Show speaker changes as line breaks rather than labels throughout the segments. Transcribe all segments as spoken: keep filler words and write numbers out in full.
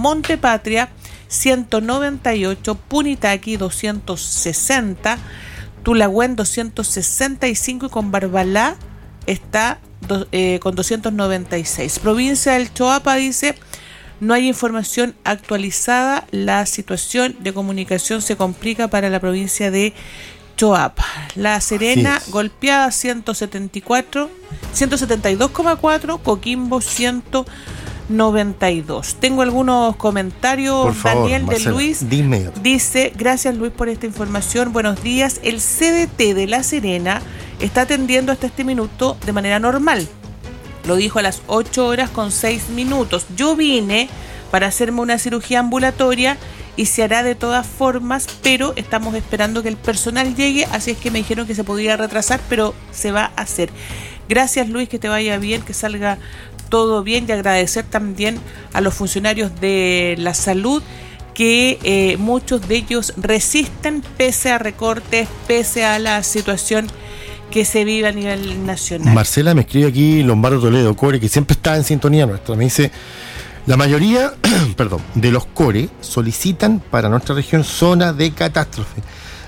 Monte Patria ciento noventa y ocho, Punitaqui doscientos sesenta, Tulagüen doscientos sesenta y cinco y con Barbalá está do, eh, con doscientos noventa y seis. Provincia del Choapa dice: no hay información actualizada, la situación de comunicación se complica para la provincia de Choapa. La Serena golpeada ciento setenta y cuatro, ciento setenta y dos coma cuatro, Coquimbo ciento noventa y dos. Tengo algunos comentarios. Por favor, Daniel Marcela, de Luis dime. Dice: gracias Luis por esta información, buenos días. El C D T de La Serena está atendiendo hasta este minuto de manera normal. Lo dijo a las ocho horas con seis minutos. Yo vine para hacerme una cirugía ambulatoria y se hará de todas formas, pero estamos esperando que el personal llegue, así es que me dijeron que se podía retrasar, pero se va a hacer. Gracias Luis, que te vaya bien, que salga todo bien, y agradecer también a los funcionarios de la salud que eh, muchos de ellos resisten pese a recortes, pese a la situación que se vive a nivel nacional.
Marcela me escribe aquí Lombardo Toledo, Core, que siempre está en sintonía nuestra, me dice: la mayoría perdón, de los Core solicitan para nuestra región zona de catástrofe.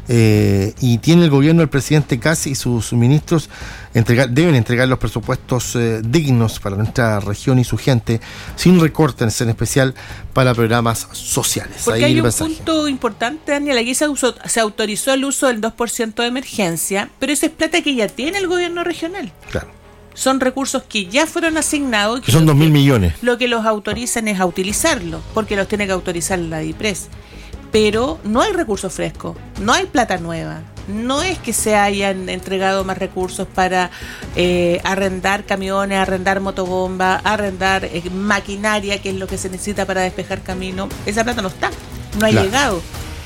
Eh, y tiene el gobierno, el presidente Casi y sus ministros entregar, deben entregar los presupuestos eh, dignos para nuestra región y su gente, sin recortes, en especial para programas sociales.
Porque
ahí
hay un
mensaje.
punto importante, Daniel. Aquí se, usó, se autorizó el uso del dos por ciento de emergencia, pero eso es plata que ya tiene el gobierno regional.
Claro.
Son recursos que ya fueron asignados.
Que son dos mil millones.
Lo que los autorizan es a utilizarlo, porque los tiene que autorizar la DIPRES. Pero no hay recursos frescos, no hay plata nueva. No es que se hayan entregado más recursos para eh, arrendar camiones, arrendar motobombas, arrendar eh, maquinaria, que es lo que se necesita para despejar camino. Esa plata no está, no ha claro. llegado.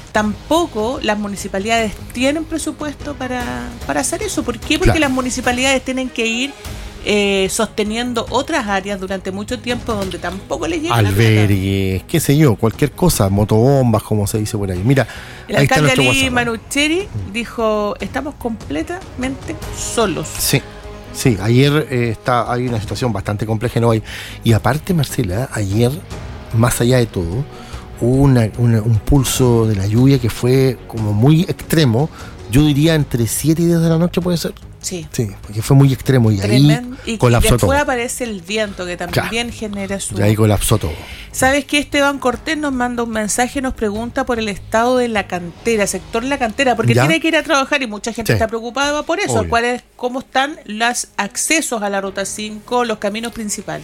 Tampoco las municipalidades tienen presupuesto para, para hacer eso. ¿Por qué? Porque claro. las municipalidades tienen que ir Eh, sosteniendo otras áreas durante mucho tiempo donde tampoco les llega
albergues, qué sé yo, cualquier cosa, motobombas, como se dice por ahí. Mira,
el
ahí
alcalde
está
Ali Manucheri mm. dijo: estamos completamente solos.
Sí, sí, ayer eh, está, hay una situación bastante compleja, ¿no? Y aparte, Marcela, ayer, más allá de todo, hubo una, una, un pulso de la lluvia que fue como muy extremo. Yo diría entre siete y diez de la noche, puede ser.
Sí.
Sí, porque fue muy extremo y Tremendo. ahí
y,
colapsó
y después
todo.
aparece el viento que también claro. genera su...
Y ahí colapsó todo.
¿Sabes qué? Esteban Cortés nos manda un mensaje, nos pregunta por el estado de la cantera, sector La Cantera, porque ¿Ya? tiene que ir a trabajar y mucha gente sí. está preocupada por eso. ¿Cuál es, cómo están los accesos a la Ruta cinco, los caminos principales?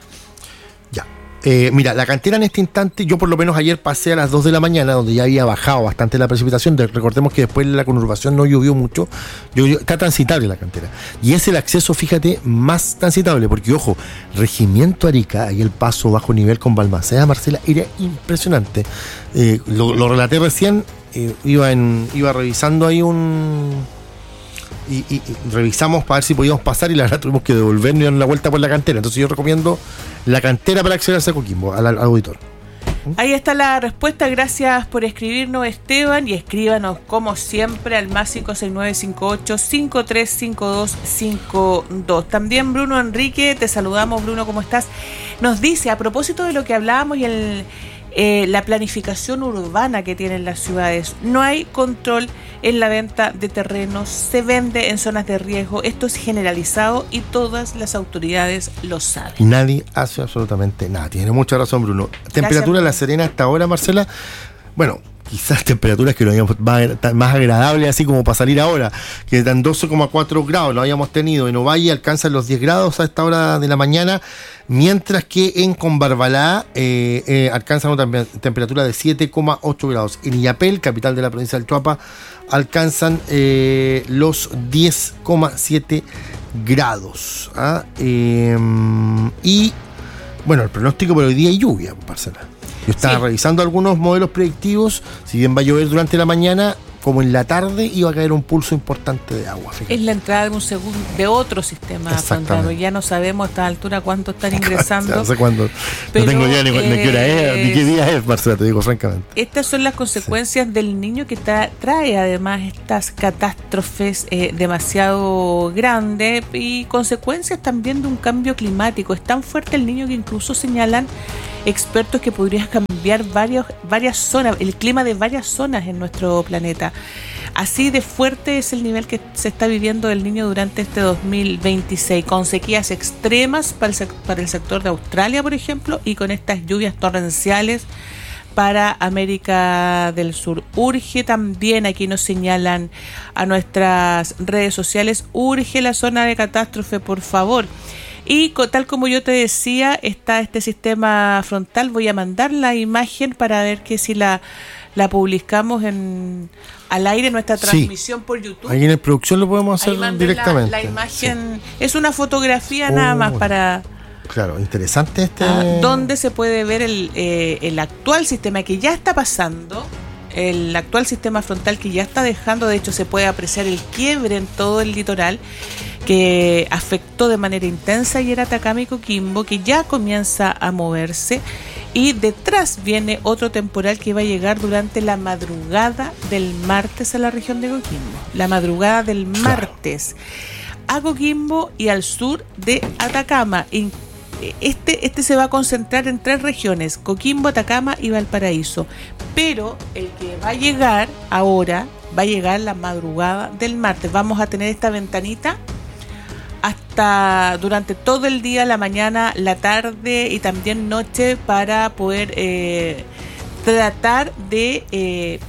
Ya. Eh, mira, La Cantera en este instante, yo por lo menos ayer pasé a las dos de la mañana, donde ya había bajado bastante la precipitación. De, recordemos que después la conurbación no llovió mucho, llovió, está transitable La Cantera. Y es el acceso, fíjate, más transitable, porque ojo, Regimiento Arica, ahí el paso bajo nivel con Balmaceda, Marcela, era impresionante. Eh, lo, lo relaté recién, eh, iba, en, iba revisando ahí un... Y, y, y revisamos para ver si podíamos pasar y la verdad tuvimos que devolvernos y dar la vuelta por La Cantera. Entonces yo recomiendo La Cantera para acceder a Coquimbo, al, al auditor.
Ahí está la respuesta. Gracias por escribirnos, Esteban, y escríbanos como siempre al más cinco seis nueve cinco ocho cinco tres cinco dos cinco dos. También Bruno Enrique, te saludamos, Bruno, ¿cómo estás? Nos dice, a propósito de lo que hablábamos y el Eh, la planificación urbana que tienen las ciudades, no hay control en la venta de terrenos, se vende en zonas de riesgo, esto es generalizado y todas las autoridades lo saben.
Nadie hace absolutamente nada, tiene mucha razón Bruno. Temperatura en La Serena hasta ahora, Marcela, bueno, quizás temperaturas que no habíamos más agradables, así como para salir ahora, que están doce coma cuatro grados, lo habíamos tenido. En Ovalle alcanzan los diez grados a esta hora de la mañana, mientras que en Combarbalá eh, eh, alcanzan una temperatura de siete coma ocho grados. En Illapel, capital de la provincia del Choapa, alcanzan eh, los diez coma siete grados. ¿ah? Eh, y bueno, el pronóstico para hoy día es lluvia, Marcela. Yo estaba sí. revisando algunos modelos predictivos, si bien va a llover durante la mañana, como en la tarde iba a caer un pulso importante de agua. Fíjate.
Es la entrada de un segundo, de otro sistema frontal. Ya no sabemos a esta altura cuánto están ingresando.
No sé cuándo. Pero, no tengo idea ni, eh, ni qué hora es, ni qué día es, Marcela, te digo francamente.
Estas son las consecuencias sí. del niño que tra- trae además estas catástrofes eh, demasiado grandes y consecuencias también de un cambio climático. Es tan fuerte el niño que incluso señalan expertos que podrían cambiar varios, varias zonas, el clima de varias zonas en nuestro planeta. Así de fuerte es el nivel que se está viviendo el Niño durante este dos mil veintiséis, con sequías extremas para el, sec- para el sector de Australia, por ejemplo, y con estas lluvias torrenciales para América del Sur. Urge también, aquí nos señalan a nuestras redes sociales, urge la zona de catástrofe, por favor. Y tal como yo te decía, está este sistema frontal. Voy a mandar la imagen para ver que si la, la publicamos en al aire en nuestra transmisión, sí, por YouTube.
Ahí en la producción lo podemos hacer directamente.
La, la imagen, sí, es una fotografía, oh, nada más para...
Claro, interesante este...
Ah, donde se puede ver el, eh, el actual sistema que ya está pasando, el actual sistema frontal que ya está dejando, de hecho se puede apreciar el quiebre en todo el litoral, que afectó de manera intensa ayer Atacama y Coquimbo, que ya comienza a moverse, y detrás viene otro temporal que va a llegar durante la madrugada del martes a la región de Coquimbo, la madrugada del martes, claro, a Coquimbo y al sur de Atacama. Este, este se va a concentrar en tres regiones, Coquimbo, Atacama y Valparaíso, pero el que va a llegar ahora, va a llegar la madrugada del martes. Vamos a tener esta ventanita hasta durante todo el día, la mañana, la tarde y también noche, para poder eh, tratar de eh,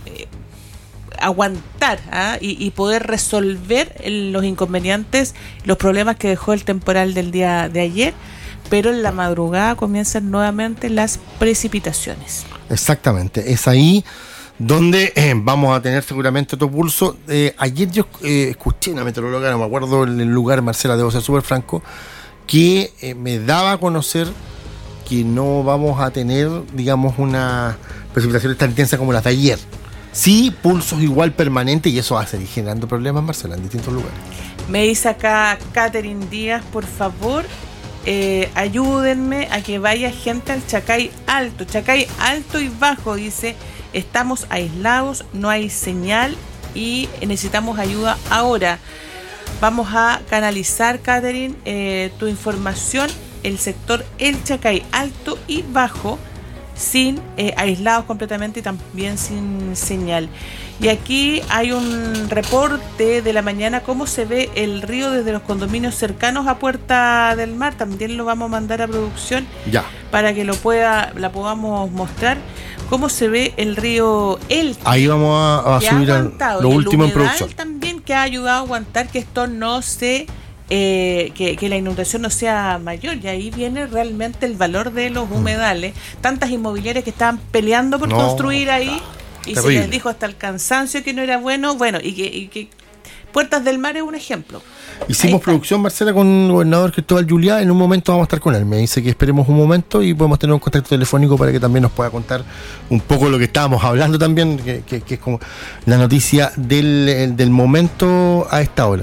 aguantar ¿ah? y, y poder resolver los inconvenientes, los problemas que dejó el temporal del día de ayer. Pero en la madrugada comienzan nuevamente las precipitaciones.
Exactamente, es ahí donde eh, vamos a tener seguramente otro pulso. Eh, ayer yo eh, escuché una meteoróloga, no me acuerdo el lugar, Marcela, debo ser súper franco, que eh, me daba a conocer que no vamos a tener, digamos, una precipitación tan intensa como las de ayer. Sí, pulsos igual permanentes, y eso va a seguir generando problemas, Marcela, en distintos lugares.
Me dice acá Catherine Díaz, por favor, Eh, ayúdenme a que vaya gente al Chacay Alto, Chacay Alto y Bajo, dice, estamos aislados, no hay señal y necesitamos ayuda ahora. Vamos a canalizar, Catherine, eh, tu información, el sector El Chacay Alto y Bajo, sin eh, aislados completamente y también sin señal. Y aquí hay un reporte de la mañana, cómo se ve el río desde los condominios cercanos a Puerta del Mar. También lo vamos a mandar a producción
ya,
para que lo pueda, la podamos mostrar, cómo se ve el río El.
Ahí vamos a, a subir a lo último en producción.
También, que ha ayudado a aguantar que esto no se... Eh, que, que la inundación no sea mayor, y ahí viene realmente el valor de los humedales. Tantas inmobiliarias que estaban peleando por no, construir ahí, no, y terrible. Se les dijo hasta el cansancio que no era bueno, bueno, y que, y que Puertas del Mar es un ejemplo.
Hicimos producción, Marcela, con el gobernador Cristóbal Juliá. En un momento vamos a estar con él. Me dice que esperemos un momento y podemos tener un contacto telefónico para que también nos pueda contar un poco lo que estábamos hablando también, que, que, que es como la noticia del, del momento a esta hora.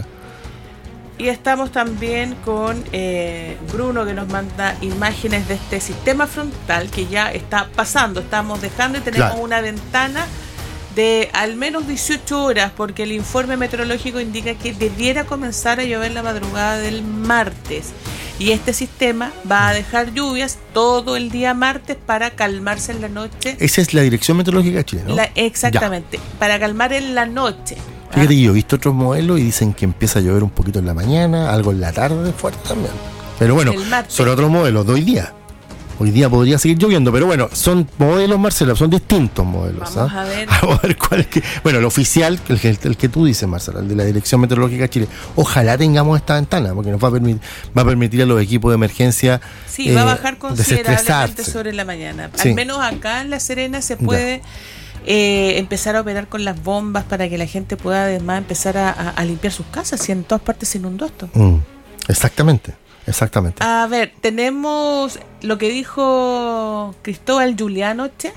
Y estamos también con eh, Bruno, que nos manda imágenes de este sistema frontal que ya está pasando. Estamos dejando y tenemos claro. una ventana de al menos dieciocho horas, porque el informe meteorológico indica que debiera comenzar a llover la madrugada del martes. Y este sistema va a dejar lluvias todo el día martes para calmarse en la noche.
Esa es la Dirección Meteorológica de Chile, ¿no?
La, exactamente, ya. Para calmar en la noche.
Fíjate que yo he visto otros modelos y dicen que empieza a llover un poquito en la mañana, algo en la tarde, fuerte también. Pero bueno, son otros modelos de hoy día. Hoy día podría seguir lloviendo, pero bueno, son modelos, Marcela, son distintos modelos.
Vamos
¿ah?
a ver.
Vamos a ver cuál es que... Bueno, el oficial, el que, el que tú dices, Marcela, el de la Dirección Meteorológica de Chile. Ojalá tengamos esta ventana, porque nos va a permitir, va a, permitir a los equipos de emergencia
Sí, eh, va a bajar considerablemente sobre la mañana. Sí. Al menos acá en La Serena se puede... Eh, empezar a operar con las bombas para que la gente pueda además empezar a, a, a limpiar sus casas, si en todas partes se inundó esto.
Mm, exactamente, exactamente.
A ver, tenemos lo que dijo Cristóbal Juliá anoche.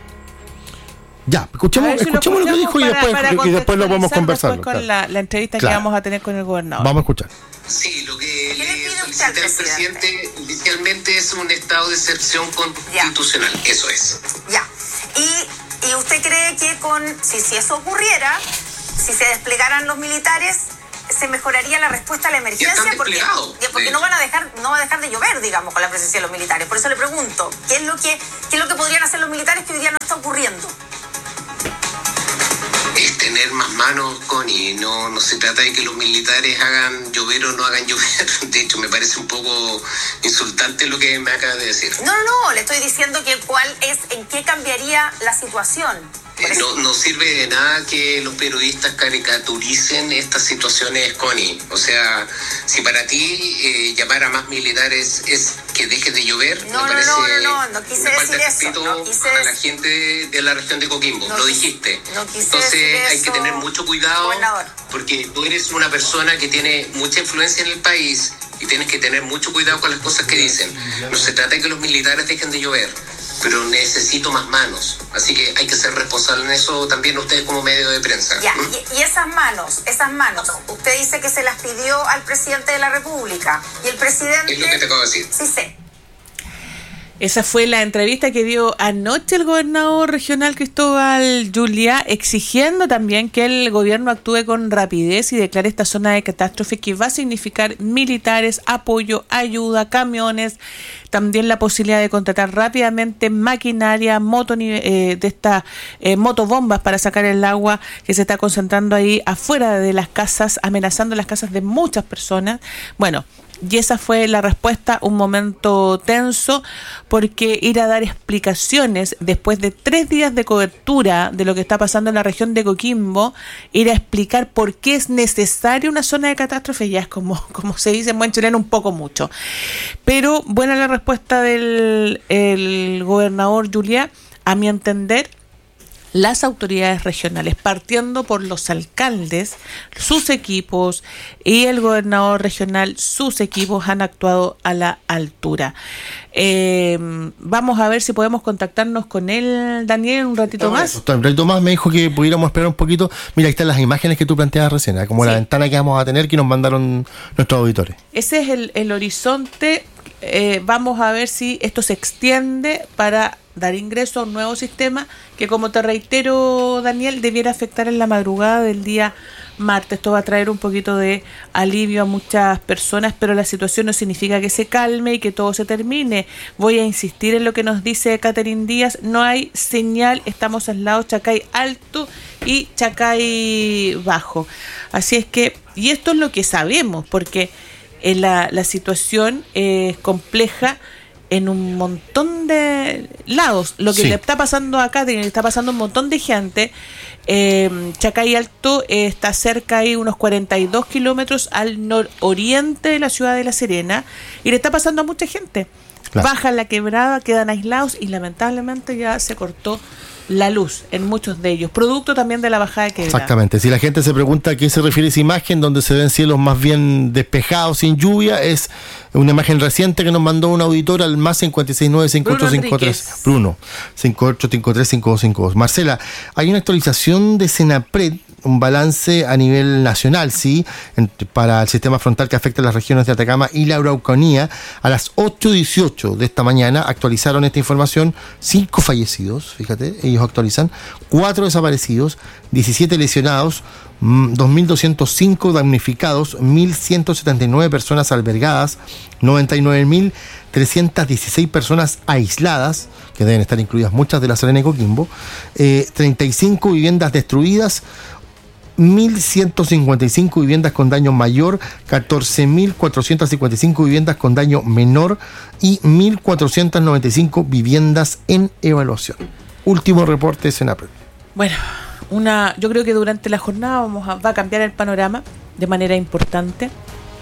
Ya, escuchemos, si escuchemos lo, lo que dijo para, y después, para y después lo podemos conversar.
Después con
claro.
la, la entrevista claro. que vamos a tener con el gobernador.
Vamos a escuchar.
Sí, lo que le solicité al presidente inicialmente es un estado de excepción constitucional, ya. Eso es.
Ya, y... ¿Y usted cree que con si, si eso ocurriera, si se desplegaran los militares, se mejoraría la respuesta a la emergencia porque, porque no van a dejar no va a dejar de llover, digamos, con la presencia de los militares. Por eso le pregunto, ¿qué es lo que qué es lo que podrían hacer los militares que hoy día no está ocurriendo?
Es tener más manos, Connie. No, no se trata de que los militares hagan llover o no hagan llover. De hecho, me parece un poco insultante lo que me acabas de decir.
No, no, no. Le estoy diciendo que cuál es, en qué cambiaría la situación.
No, no sirve de nada que los periodistas caricaturicen estas situaciones, Connie. O sea, si para ti eh, llamar a más militares es que deje de llover,
no,
me
no,
parece
no, no, no, no quise
una falta
decir
de
eso.
respeto
No quise
a la gente de, de la región de Coquimbo.
No
lo
quise,
dijiste.
No quise
Entonces
decir
hay
eso,
que tener mucho cuidado,
gobernador.
Porque tú eres una persona que tiene mucha influencia en el país y tienes que tener mucho cuidado con las cosas que dicen. No se trata de que los militares dejen de llover, pero necesito más manos. Así que hay que ser responsable en eso también ustedes como medio de prensa.
Ya,
¿Mm?
y, y esas manos, esas manos, usted dice que se las pidió al presidente de la República. Y el presidente...
Es lo que te acabo de decir.
Sí sé.
Esa fue la entrevista que dio anoche el gobernador regional Cristóbal Juliá, exigiendo también que el gobierno actúe con rapidez y declare esta zona de catástrofe, que va a significar militares, apoyo, ayuda, camiones, también la posibilidad de contratar rápidamente maquinaria, moto, eh, de estas eh, motobombas para sacar el agua que se está concentrando ahí afuera de las casas, amenazando las casas de muchas personas. Bueno, y esa fue la respuesta, un momento tenso, porque ir a dar explicaciones después de tres días de cobertura de lo que está pasando en la región de Coquimbo, ir a explicar por qué es necesaria una zona de catástrofe, ya es como, como se dice en buen chileno, un poco mucho. Pero buena la respuesta del el gobernador Juliá, a mi entender. Las autoridades regionales, partiendo por los alcaldes, sus equipos, y el gobernador regional, sus equipos, han actuado a la altura. Eh, vamos a ver si podemos contactarnos con él, Daniel, un ratito no, más.
Un ratito más, me dijo que pudiéramos esperar un poquito. Mira, ahí están las imágenes que tú planteabas recién, ¿eh? Como sí. La ventana que vamos a tener que nos mandaron nuestros auditores.
Ese es el, el horizonte. Eh, vamos a ver si esto se extiende para dar ingreso a un nuevo sistema que, como te reitero, Daniel, debiera afectar en la madrugada del día martes. Esto va a traer un poquito de alivio a muchas personas, pero la situación no significa que se calme y que todo se termine. Voy a insistir en lo que nos dice Catherine Díaz: no hay señal, estamos aislados, Chacay alto y Chacay bajo. Así es que, y esto es lo que sabemos, porque eh, la, la situación es compleja en un montón de lados. Lo que sí. le está pasando acá, le está pasando a un montón de gente. Eh, Chacay Alto eh, está cerca ahí unos cuarenta y dos kilómetros al nororiente de la ciudad de La Serena, y le está pasando a mucha gente. Claro. Bajan la quebrada, quedan aislados y lamentablemente ya se cortó la luz en muchos de ellos, producto también de la bajada de quebrada.
Exactamente. Si la gente se pregunta a qué se refiere esa imagen donde se ven cielos más bien despejados, sin lluvia, es una imagen reciente que nos mandó un auditor al más cinco seis nueve cinco ocho cinco tres Bruno, cinco ocho cinco tres cinco dos cinco dos. Marcela, hay una actualización de Senapred, un balance a nivel nacional, sí, para el sistema frontal que afecta a las regiones de Atacama y la Araucanía. A las ocho dieciocho de esta mañana actualizaron esta información: cinco fallecidos, fíjate, ellos actualizan, cuatro desaparecidos, diecisiete lesionados, dos mil doscientos cinco damnificados, mil ciento setenta y nueve personas albergadas, noventa y nueve mil trescientas dieciséis personas aisladas, que deben estar incluidas muchas de La Serena y Coquimbo, eh, treinta y cinco viviendas destruidas, mil ciento cincuenta y cinco viviendas con daño mayor, catorce mil cuatrocientas cincuenta y cinco viviendas con daño menor y mil cuatrocientas noventa y cinco viviendas en evaluación. Último reporte de Senapred.
Bueno, una, yo creo que durante la jornada vamos a, va a cambiar el panorama de manera importante,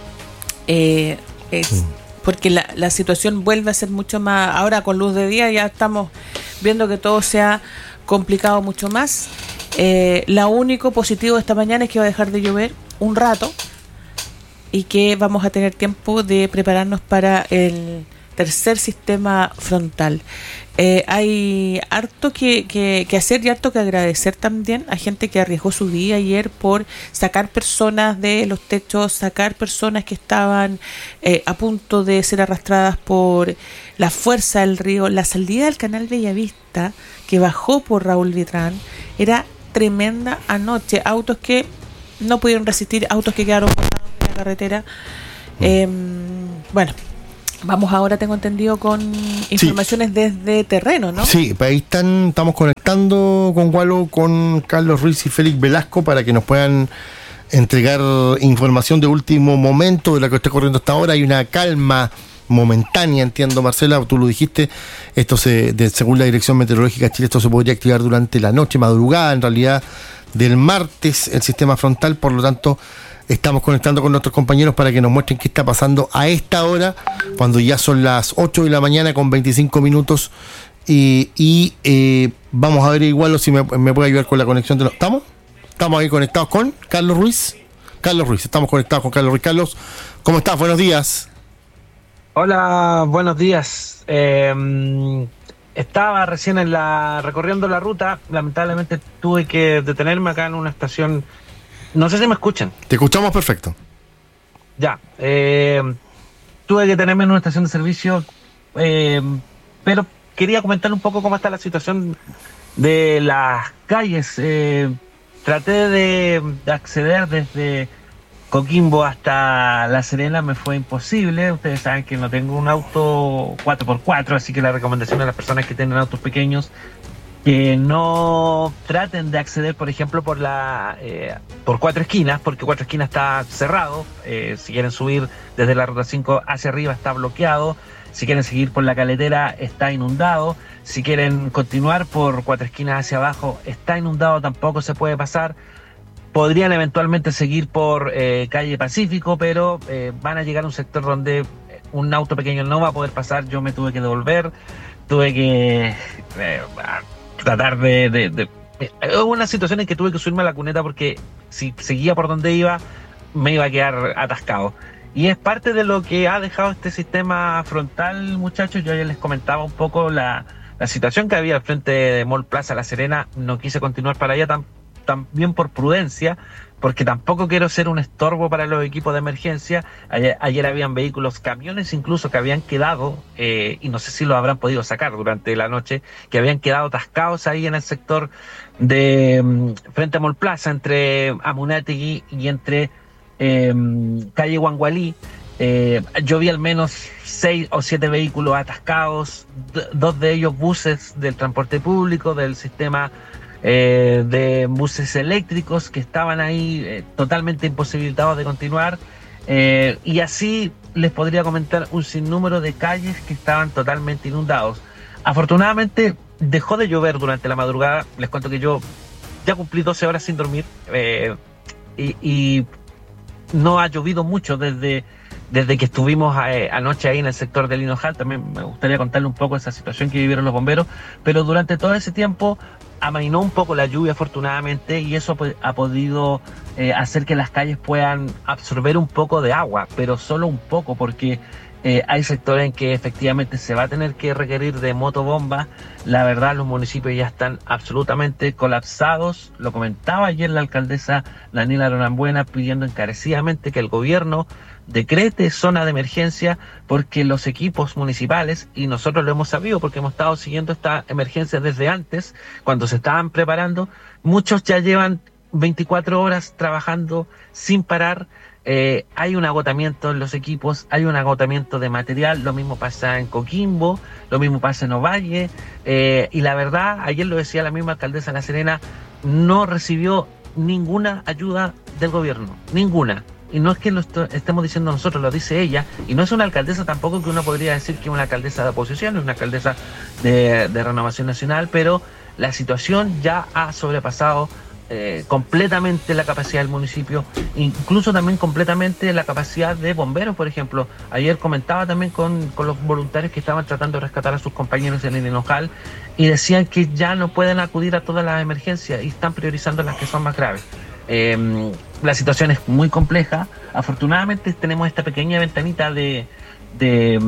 eh, es, mm. porque la, la situación vuelve a ser mucho más, ahora con luz de día ya estamos viendo que todo se ha complicado mucho más. Eh, lo único positivo de esta mañana es que va a dejar de llover un rato y que vamos a tener tiempo de prepararnos para el tercer sistema frontal. Eh, hay harto que, que, que hacer y harto que agradecer también a gente que arriesgó su día ayer por sacar personas de los techos, sacar personas que estaban eh, a punto de ser arrastradas por la fuerza del río. La salida del canal Bellavista, que bajó por Raúl Vitrán, era tremenda anoche. Autos que no pudieron resistir, autos que quedaron botados carretera. Mm. Eh, bueno, vamos ahora, tengo entendido, con informaciones sí. desde terreno, ¿no?
Sí, ahí están, estamos conectando con Gualo, con Carlos Ruiz y Félix Velasco para que nos puedan entregar información de último momento de la que está corriendo hasta ahora. Hay una calma momentánea, entiendo, Marcela, tú lo dijiste, esto se, de, según la Dirección Meteorológica de Chile, esto se podría activar durante la noche, madrugada, en realidad, del martes, el sistema frontal. Por lo tanto, estamos conectando con nuestros compañeros para que nos muestren qué está pasando a esta hora, cuando ya son las ocho de la mañana con veinticinco minutos, y, y eh, vamos a ver igual si me, me puede ayudar con la conexión de los... ¿Estamos? Estamos ahí conectados con Carlos Ruiz. Carlos Ruiz, estamos conectados con Carlos Ruiz. Carlos, ¿cómo estás? Buenos días.
Hola, buenos días. Eh, estaba recién en la recorriendo la ruta. Lamentablemente tuve que detenerme acá en una estación. No sé si me escuchan.
Te escuchamos perfecto.
Ya. Eh, tuve que detenerme en una estación de servicio, eh, pero quería comentar un poco cómo está la situación de las calles. Eh, traté de, de acceder desde Coquimbo hasta La Serena, me fue imposible. Ustedes saben que no tengo un auto cuatro por cuatro, así que la recomendación a las personas que tienen autos pequeños, que no traten de acceder, por ejemplo, por la eh, por Cuatro Esquinas, porque Cuatro Esquinas está cerrado. Eh, si quieren subir desde la ruta cinco hacia arriba está bloqueado. Si quieren seguir por la Caletera está inundado. Si quieren continuar por Cuatro Esquinas hacia abajo está inundado, tampoco se puede pasar. Podrían eventualmente seguir por eh, calle Pacífico, pero eh, van a llegar a un sector donde un auto pequeño no va a poder pasar. Yo me tuve que devolver, tuve que eh, tratar de... de, de eh, hubo una situación en que tuve que subirme a la cuneta porque si seguía por donde iba me iba a quedar atascado. Y es parte de lo que ha dejado este sistema frontal, muchachos. Yo ya les comentaba un poco la, la situación que había al frente de Mall Plaza La Serena. No quise continuar para allá tan también por prudencia, porque tampoco quiero ser un estorbo para los equipos de emergencia. Ayer, ayer habían vehículos, camiones incluso, que habían quedado, eh, y no sé si lo habrán podido sacar durante la noche, que habían quedado atascados ahí en el sector de um, frente a Mall Plaza, entre Amunátegui y entre eh, calle Guangualí. Eh, yo vi al menos seis o siete vehículos atascados, d- dos de ellos buses del transporte público, del sistema Eh, de buses eléctricos que estaban ahí eh, totalmente imposibilitados de continuar, eh, y así les podría comentar un sinnúmero de calles que estaban totalmente inundados. Afortunadamente dejó de llover durante la madrugada. Les cuento que yo ya cumplí doce horas sin dormir, eh, y, y no ha llovido mucho desde desde que estuvimos eh, anoche ahí en el sector del Hinojal. También me gustaría contarle un poco esa situación que vivieron los bomberos, pero durante todo ese tiempo amainó un poco la lluvia, afortunadamente, y eso ha podido eh, hacer que las calles puedan absorber un poco de agua, pero solo un poco, porque eh, hay sectores en que efectivamente se va a tener que requerir de motobombas. La verdad, los municipios ya están absolutamente colapsados. Lo comentaba ayer la alcaldesa Daniela Aronambuena, pidiendo encarecidamente que el gobierno decrete zona de emergencia, porque los equipos municipales, y nosotros lo hemos sabido porque hemos estado siguiendo esta emergencia desde antes, cuando se estaban preparando, muchos ya llevan veinticuatro horas trabajando sin parar. Eh, hay un agotamiento en los equipos, hay un agotamiento de material. Lo mismo pasa en Coquimbo, lo mismo pasa en Ovalle, eh, y la verdad, ayer lo decía la misma alcaldesa de La Serena, no recibió ninguna ayuda del gobierno, ninguna. Y no es que lo est- estemos diciendo nosotros, lo dice ella, y no es una alcaldesa tampoco que uno podría decir que es una alcaldesa de oposición, es una alcaldesa de, de Renovación Nacional, pero la situación ya ha sobrepasado eh, completamente la capacidad del municipio, incluso también completamente la capacidad de bomberos. Por ejemplo, ayer comentaba también con, con los voluntarios que estaban tratando de rescatar a sus compañeros en el Hinojal, y decían que ya no pueden acudir a todas las emergencias y están priorizando las que son más graves. Eh, la situación es muy compleja. Afortunadamente tenemos esta pequeña ventanita de, de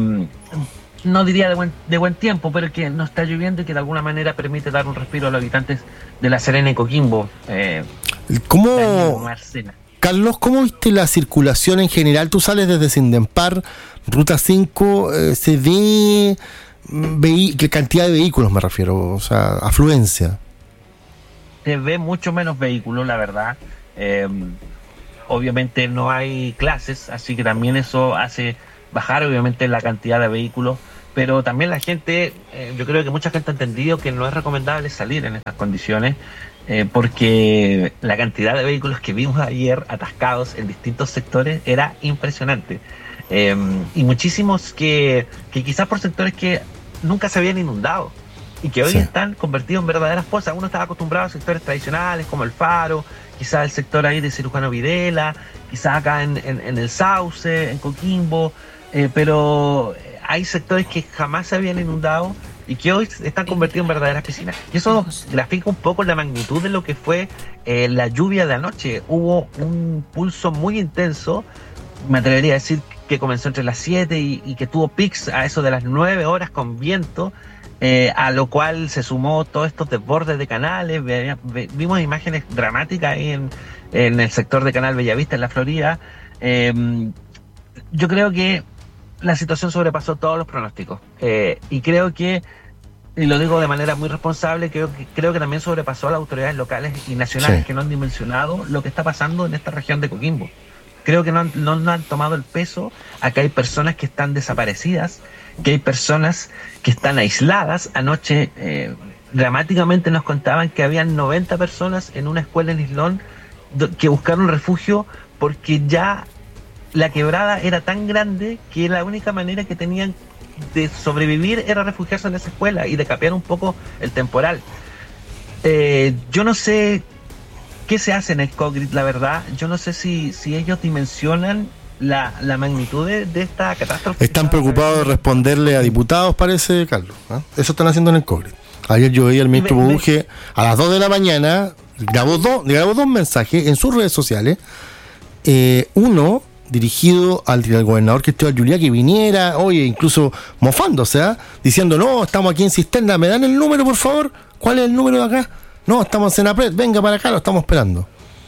no diría de buen, de buen tiempo, pero que no está lloviendo y que de alguna manera permite dar un respiro a los habitantes de La Serena y Coquimbo. Eh,
¿Cómo, Carlos, cómo viste la circulación en general? Tú sales desde Sindempar, Ruta cinco, eh, se ve veí- ¿qué cantidad de vehículos me refiero? O sea, afluencia.
Se ve mucho menos vehículos, la verdad. Eh, obviamente no hay clases, así que también eso hace bajar obviamente la cantidad de vehículos, pero también la gente, eh, yo creo que mucha gente ha entendido que no es recomendable salir en estas condiciones, eh, porque la cantidad de vehículos que vimos ayer atascados en distintos sectores era impresionante. Eh, y muchísimos que, que quizás por sectores que nunca se habían inundado y que hoy sí. están convertidos en verdaderas pozas. Uno estaba acostumbrado a sectores tradicionales como el Faro, quizás el sector ahí de Cirujano Videla, quizás acá en, en, en el Sauce, en Coquimbo, eh, pero hay sectores que jamás se habían inundado y que hoy están convertidos en verdaderas piscinas. Y eso grafica un poco la magnitud de lo que fue eh, la lluvia de anoche. Hubo un pulso muy intenso, me atrevería a decir que comenzó entre las siete y, y que tuvo pics a eso de las nueve horas con viento, eh, a lo cual se sumó todos estos desbordes de canales. Ve, ve, vimos imágenes dramáticas ahí en, en el sector de Canal Bellavista, en la Florida. Eh, yo creo que la situación sobrepasó todos los pronósticos, eh, y creo que, y lo digo de manera muy responsable, creo que, creo que también sobrepasó a las autoridades locales y nacionales sí. que no han dimensionado lo que está pasando en esta región de Coquimbo. Creo que no han, no, no han tomado el peso a que hay personas que están desaparecidas, que hay personas que están aisladas. Anoche eh, dramáticamente nos contaban que habían noventa personas en una escuela en Islón que buscaron refugio porque ya la quebrada era tan grande que la única manera que tenían de sobrevivir era refugiarse en esa escuela y de capear un poco el temporal. Eh, yo no sé qué se hace en el COGRID, la verdad. Yo no sé si, si ellos dimensionan la, la magnitud de, de esta catástrofe.
Están preocupados de responderle a diputados, parece, Carlos, ¿eh? Eso están haciendo en el COGRID. Ayer yo veía al ministro Buduje a las dos de la mañana, grabó dos, grabó dos mensajes en sus redes sociales. Eh, uno dirigido al, al gobernador Cristóbal Juliá, que viniera, oye, incluso mofando, o sea, diciendo, no, estamos aquí en Cisterna, ¿me dan el número, por favor? ¿Cuál es el número de acá? No, estamos en Apret, venga para acá, lo estamos esperando.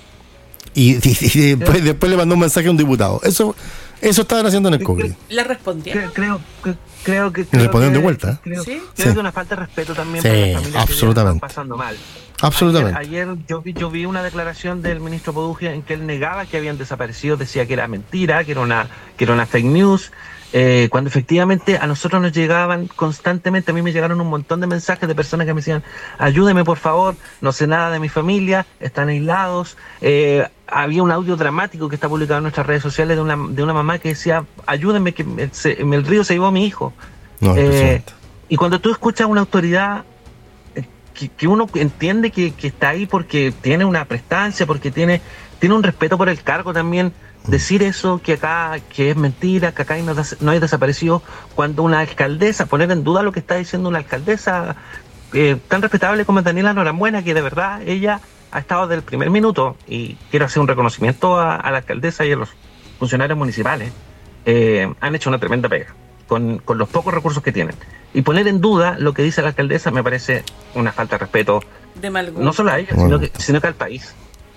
Y, y, y después, después le mandó un mensaje a un diputado. Eso eso estaban haciendo en el COGRID.
¿Le respondieron?
Creo, creo, creo que...
Le respondieron de vuelta.
Creo,
¿Sí?
creo
Sí.
que una falta de respeto también
Sí,
para las familias
absolutamente.
que están pasando mal.
Absolutamente.
Ayer, ayer yo, vi, yo vi una declaración del ministro Buduje en que él negaba que habían desaparecido, decía que era mentira, que era una, que era una fake news, eh, cuando efectivamente a nosotros nos llegaban constantemente, a mí me llegaron un montón de mensajes de personas que me decían, ayúdeme por favor, no sé nada de mi familia, están aislados. Eh, había un audio dramático que está publicado en nuestras redes sociales de una, de una mamá que decía, ayúdenme, que me, se, el río se llevó a mi hijo.
No,
eh, y cuando tú escuchas a una autoridad Que, que uno entiende que, que está ahí porque tiene una prestancia, porque tiene, tiene un respeto por el cargo también, decir eso, que acá que es mentira, que acá hay no, no hay desaparecidos, cuando una alcaldesa, poner en duda lo que está diciendo una alcaldesa eh, tan respetable como Daniela Norambuena, que de verdad ella ha estado desde el primer minuto, y quiero hacer un reconocimiento a, a la alcaldesa y a los funcionarios municipales, eh, han hecho una tremenda pega con, con los pocos recursos que tienen. Y poner en duda lo que dice la alcaldesa me parece una falta de respeto,
de mal gusto.
No solo a ella,
Bueno.
sino, que, sino que al país.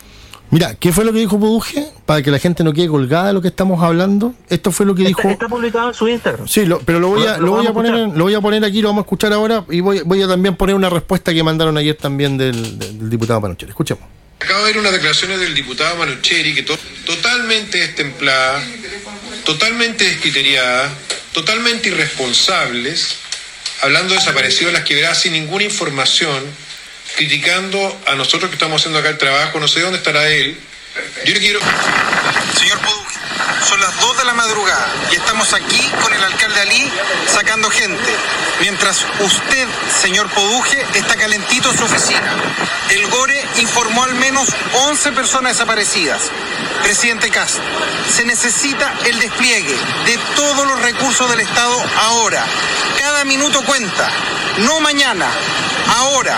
Mira, ¿qué fue lo que dijo Buduje? Para que la gente no quede colgada de lo que estamos hablando. Esto fue lo que
Está,
dijo.
está publicado en su Instagram.
Sí, lo, pero lo voy a,
Lo- lo
lo voy a
vamos a
poner,
escuchar.
en- lo voy a poner aquí, lo vamos a escuchar ahora y voy, voy a también poner una respuesta que mandaron ayer también del, del, del diputado Panuchel. Escuchemos.
Acabo de ver unas declaraciones del diputado Manucheri que to- totalmente destemplada, totalmente descriteriada, totalmente irresponsables, hablando de desaparecidos de las quebradas sin ninguna información, criticando a nosotros que estamos haciendo acá el trabajo. No sé dónde estará él. Yo le quiero...
Señor Buduje, son las dos de la madrugada y estamos aquí con el alcalde Ali sacando gente, mientras usted, señor Buduje, está calentito en su oficina. El Gore informó al menos once personas desaparecidas. Presidente Kast, se necesita el despliegue de todos los recursos del Estado ahora. Cada minuto cuenta, no mañana, ahora.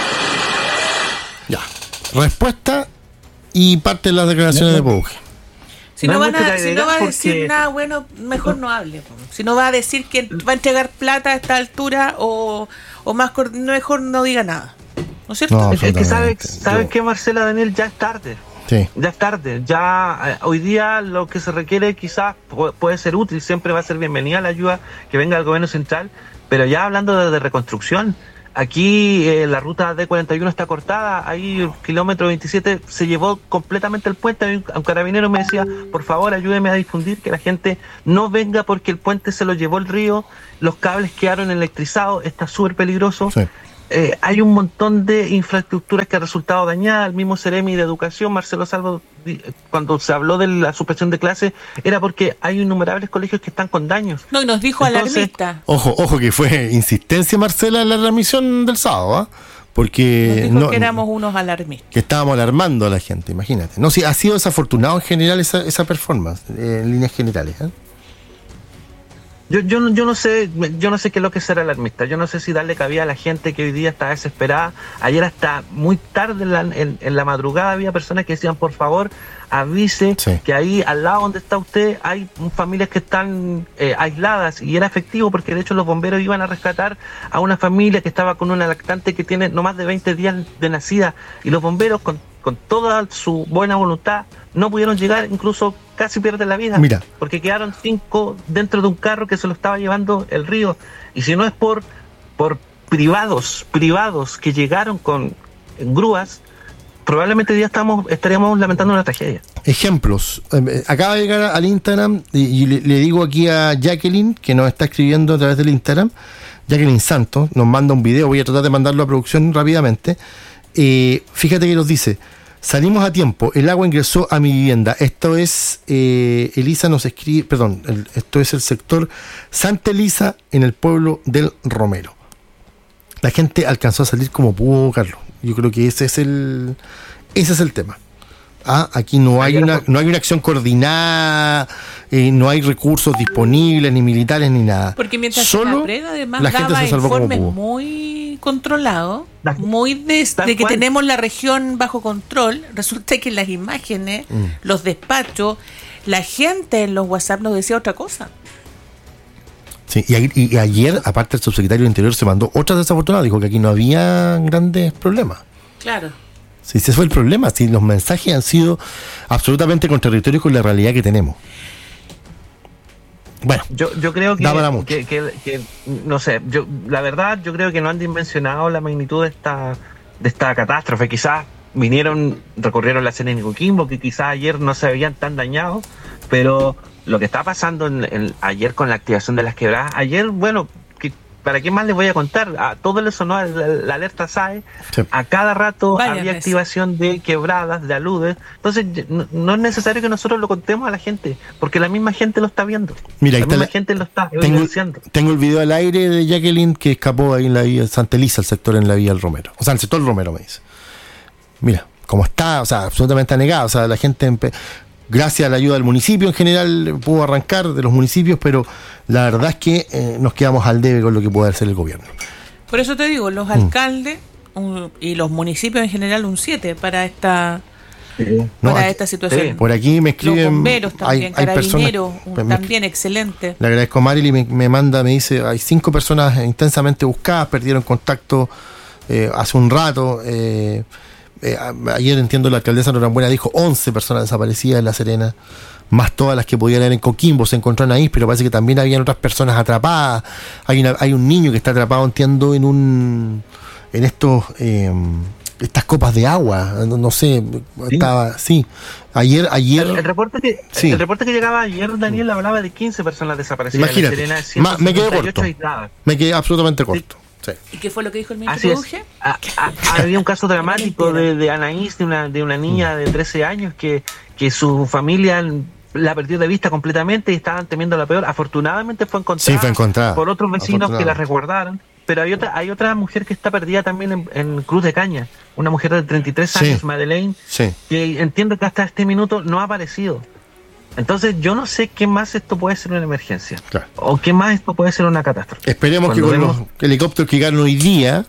Ya. Respuesta y parte de las declaraciones de Buduje.
Si
No
no,
hay
van
mucha
a, si
idea
no va a
porque-
decir nada bueno, mejor no hable. po. Si no va a decir que va a entregar plata a esta altura o, o más cor- mejor no diga nada. ¿No es cierto?
No,
Es, es que sabe,
absolutamente.
sabe
Yo-
que Marcela Daniel ya es tarde.
Sí.
Ya es tarde, ya eh, hoy día lo que se requiere quizás pu- puede ser útil, siempre va a ser bienvenida la ayuda que venga del gobierno central, pero ya hablando de, de reconstrucción, aquí eh, la ruta D cuarenta y uno está cortada, ahí el kilómetro veintisiete se llevó completamente el puente. Un carabinero me decía, por favor ayúdeme a difundir que la gente no venga porque el puente se lo llevó el río, los cables quedaron electrizados, está súper peligroso. Sí. Eh, hay un montón de infraestructuras que ha resultado dañada. El mismo Ceremi de Educación, Marcelo Salvo, cuando se habló de la suspensión de clases, era porque hay innumerables colegios que están con daños.
No, y nos dijo Entonces, alarmista.
Ojo, ojo que fue insistencia, Marcela, en la transmisión del sábado, ¿eh? Porque
nos dijo
no,
que éramos unos alarmistas.
Que estábamos alarmando a la gente, imagínate. No, sí, ha sido desafortunado en general esa, esa performance, eh, en líneas generales, ¿eh?
Yo, yo, yo no sé, yo no sé qué es lo que es ser alarmista. Yo no sé si darle cabida a la gente que hoy día está desesperada. Ayer hasta muy tarde en la, en, en la madrugada había personas que decían, por favor, avise sí. que ahí al lado donde está usted hay familias que están eh, aisladas, y era efectivo porque de hecho los bomberos iban a rescatar a una familia que estaba con una lactante que tiene no más de veinte días de nacida, y los bomberos con, con toda su buena voluntad no pudieron llegar, incluso casi pierden la vida.
Mira.
Porque quedaron cinco dentro de un carro que se lo estaba llevando el río, y si no es por, por privados, privados que llegaron con grúas, probablemente hoy día estamos, estaríamos lamentando una tragedia.
Ejemplos. Eh, acaba de llegar al Instagram y, y le, le digo aquí a Jacqueline, que nos está escribiendo a través del Instagram, Jacqueline Santos, nos manda un video, voy a tratar de mandarlo a producción rápidamente. Eh, fíjate que nos dice, salimos a tiempo, el agua ingresó a mi vivienda. Esto es, eh, Elisa nos escribe, perdón, el, esto es el sector Santa Elisa en el pueblo del Romero. La gente alcanzó a salir como pudo, Carlos. Yo creo que ese es el ese es el tema. Ah, aquí no hay una no hay una acción coordinada, eh, no hay recursos disponibles, ni militares, ni nada.
Porque mientras
Solo
la prega además
la gente
daba
se salvó
informes
como pudo.
Muy controlados, muy de, de que tenemos la región bajo control, resulta que en las imágenes, mm. los despachos, la gente en los WhatsApp nos decía otra cosa.
Sí, y, y ayer, aparte, el subsecretario de Interior se mandó otra desafortunada, dijo que aquí no había grandes problemas.
Claro.
Sí, ese fue el problema, sí, los mensajes han sido absolutamente contradictorios con la realidad que tenemos. Bueno,
yo, yo creo que, que, que, que, no sé, yo la verdad, yo creo que no han dimensionado la magnitud de esta, de esta catástrofe. Quizás vinieron, recorrieron la Serena y Coquimbo, que quizás ayer no se veían tan dañados, pero lo que está pasando en, en, ayer con la activación de las quebradas, ayer, bueno, que, ¿para qué más les voy a contar? A todo le sonó la, la alerta S A E, sí. A cada rato Vaya había mes. activación de quebradas, de aludes, entonces no, no es necesario que nosotros lo contemos a la gente, porque la misma gente lo está viendo.
Mira,
la misma
la,
gente lo está
tengo,
evidenciando.
Tengo el video al aire de Jacqueline que escapó ahí en la vía de Santa Elisa, el sector en la vía del Romero, o sea, el sector del Romero me dice. Mira, cómo está, o sea, absolutamente anegado, o sea, la gente... Empe- Gracias a la ayuda del municipio en general pudo arrancar de los municipios, pero la verdad es que eh, nos quedamos al debe con lo que puede hacer el gobierno.
Por eso te digo, los alcaldes mm. un, y los municipios en general un siete para esta sí. para no, esta situación. Sí.
Por aquí me escriben...
Los bomberos también, hay, hay carabineros, personas, un, también me, excelente.
Le agradezco a Marily, me, me manda, me dice, hay cinco personas intensamente buscadas, perdieron contacto eh, hace un rato, eh, Eh, ayer entiendo la alcaldesa Norambuena dijo once personas desaparecidas en La Serena, más todas las que podían haber en Coquimbo, se encontraron ahí, pero parece que también habían otras personas atrapadas. Hay una, hay un niño que está atrapado, entiendo, en un en estos eh, estas copas de agua, no, no sé, ¿sí? estaba sí. Ayer ayer
el, el reporte que sí. el reporte que llegaba ayer, Daniel, hablaba de quince personas desaparecidas.
Imagínate,
en La Serena,
Ma, me quedé corto.
Aisladas.
Me quedé absolutamente corto. Sí.
Sí. ¿Y qué fue lo que dijo el ministro Duque?
Había un caso dramático de, de Anaís, de una, de una niña de trece años que, que su familia la perdió de vista completamente y estaban temiendo la peor. Afortunadamente fue encontrada,
sí, fue encontrada.
por otros vecinos que la resguardaron. Pero hay otra, hay otra mujer que está perdida también en, en Cruz de Caña, una mujer de treinta y tres años, sí. Madeleine,
sí.
que entiendo que hasta este minuto no ha aparecido. Entonces yo no sé qué más esto puede ser una emergencia, claro. o qué más esto puede ser una catástrofe.
Esperemos Cuando que con vemos... los helicópteros que llegaron hoy día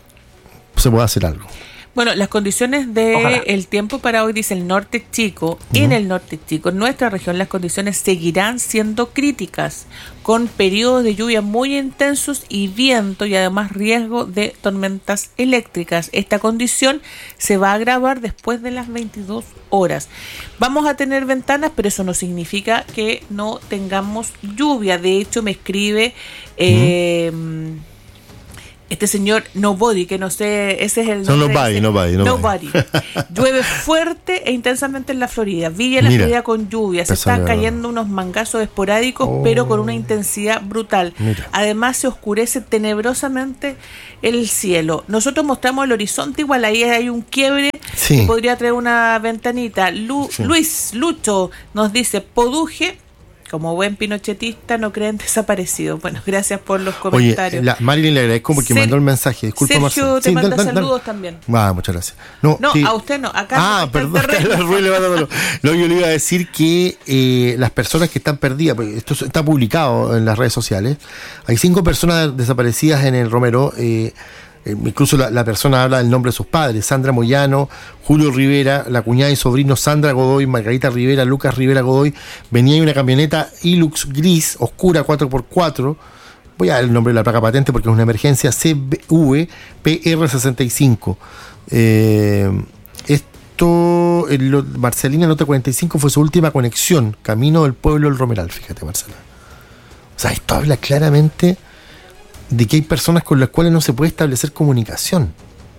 se pueda hacer algo.
Bueno, las condiciones del tiempo para hoy, dice el norte chico, uh-huh. en el norte chico, en nuestra región las condiciones seguirán siendo críticas, con periodos de lluvia muy intensos y viento y además riesgo de tormentas eléctricas. Esta condición se va a agravar después de las veintidós horas. Vamos a tener ventanas, pero eso no significa que no tengamos lluvia. De hecho, me escribe... Eh, uh-huh. Este señor Nobody, que no sé, ese es el
Son
nombre.
nobody, nobody,
nobody. Nobody. Llueve fuerte e intensamente en la Florida. Villa la
Mira,
Florida con lluvia. Se están cayendo unos mangazos esporádicos, oh, pero con una intensidad brutal. Mira. Además, se oscurece tenebrosamente el cielo. Nosotros mostramos el horizonte, igual ahí hay un quiebre, sí, que podría traer una ventanita. Lu, sí. Luis Lucho nos dice, Poduje, como buen pinochetista, no creen desaparecido. Bueno, gracias por los comentarios.
Oye, la, Marilyn le agradezco porque Ser, mandó el mensaje. Disculpa,
Sergio
Marcelo.
te
sí,
manda
dan, dan,
saludos
dan.
también.
Ah, muchas gracias. No,
no
sí.
a usted no. Acá
ah,
no
perdón. No, yo le iba a decir que eh, las personas que están perdidas, porque esto está publicado en las redes sociales, hay cinco personas desaparecidas en el Romero. Eh, Incluso la, la persona habla del nombre de sus padres: Sandra Moyano, Julio Rivera, la cuñada y sobrino Sandra Godoy, Margarita Rivera, Lucas Rivera Godoy. Venía en una camioneta Hilux gris, oscura, cuatro por cuatro. Voy a dar el nombre de la placa patente porque es una emergencia, C V P R sesenta y cinco. Eh, esto, el, Marcelina Nota cuarenta y cinco fue su última conexión, camino del pueblo del Romeral, fíjate, Marcela. O sea, esto habla claramente de que hay personas con las cuales no se puede establecer comunicación.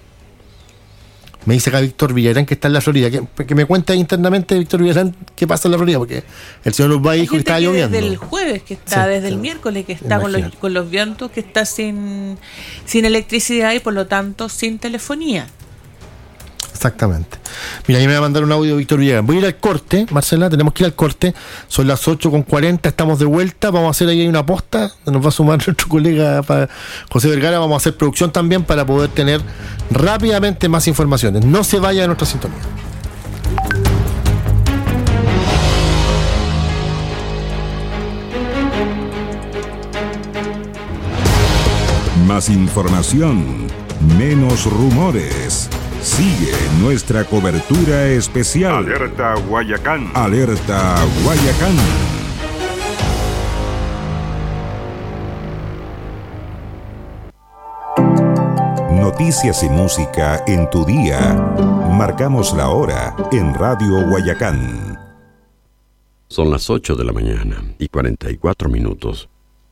Me dice acá Víctor Villarán, que está en la Florida, que, que me cuenta internamente, Víctor Villarán, qué pasa en la Florida, porque el señor nos va y dijo que estaba que lloviendo.
Desde el jueves que está, sí, desde sí, el miércoles que está con los, con los vientos, que está sin, sin electricidad y por lo tanto sin telefonía.
Exactamente. Mira, ahí me va a mandar un audio Víctor Villegas. Voy a ir al corte, Marcela, tenemos que ir al corte. Son las ocho con cuarenta, estamos de vuelta. Vamos a hacer ahí una posta. Nos va a sumar nuestro colega José Vergara. Vamos a hacer producción también para poder tener rápidamente más informaciones. No se vaya de nuestra sintonía.
Más información, menos rumores. Sigue nuestra cobertura especial.
Alerta Guayacán.
Alerta Guayacán. Noticias y música en tu día. Marcamos la hora en Radio Guayacán.
Son las ocho de la mañana y cuarenta y cuatro minutos.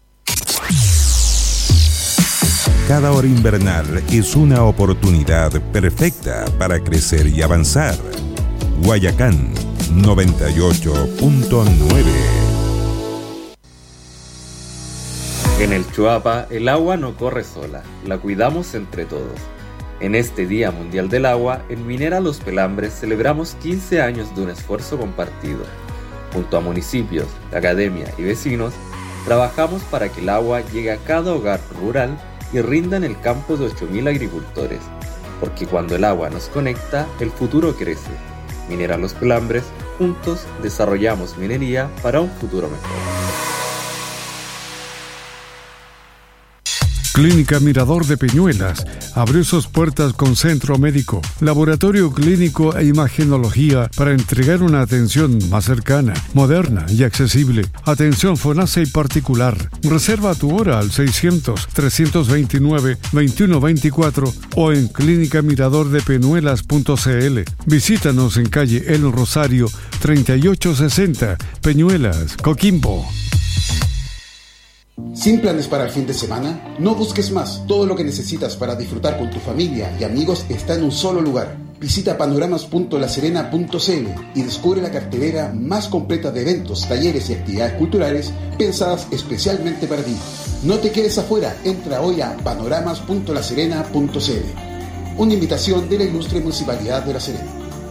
Cada hora invernal es una oportunidad perfecta para crecer y avanzar. Guayacán noventa y ocho punto nueve.
En el Chuapa, el agua no corre sola, la cuidamos entre todos. En este Día Mundial del Agua, en Minera Los Pelambres celebramos quince años de un esfuerzo compartido. Junto a municipios, academia y vecinos, trabajamos para que el agua llegue a cada hogar rural y rinda en el campo de ocho mil agricultores, porque cuando el agua nos conecta, el futuro crece. Minera Los Pelambres, juntos desarrollamos minería para un futuro mejor.
Clínica Mirador de Peñuelas abrió sus puertas con centro médico, laboratorio clínico e imagenología para entregar una atención más cercana, moderna y accesible. Atención FONASA y particular. Reserva tu hora al seiscientos, trescientos veintinueve, veintiuno veinticuatro o en clínica mirador de peñuelas punto c l. Visítanos en calle El Rosario treinta y ocho sesenta, Peñuelas, Coquimbo.
¿Sin planes para el fin de semana? No busques más. Todo lo que necesitas para disfrutar con tu familia y amigos está en un solo lugar. Visita panoramas punto la serena punto c l y descubre la cartelera más completa de eventos, talleres y actividades culturales pensadas especialmente para ti. No te quedes afuera. Entra hoy a panoramas punto la serena punto c l. Una invitación de la ilustre Municipalidad de La Serena.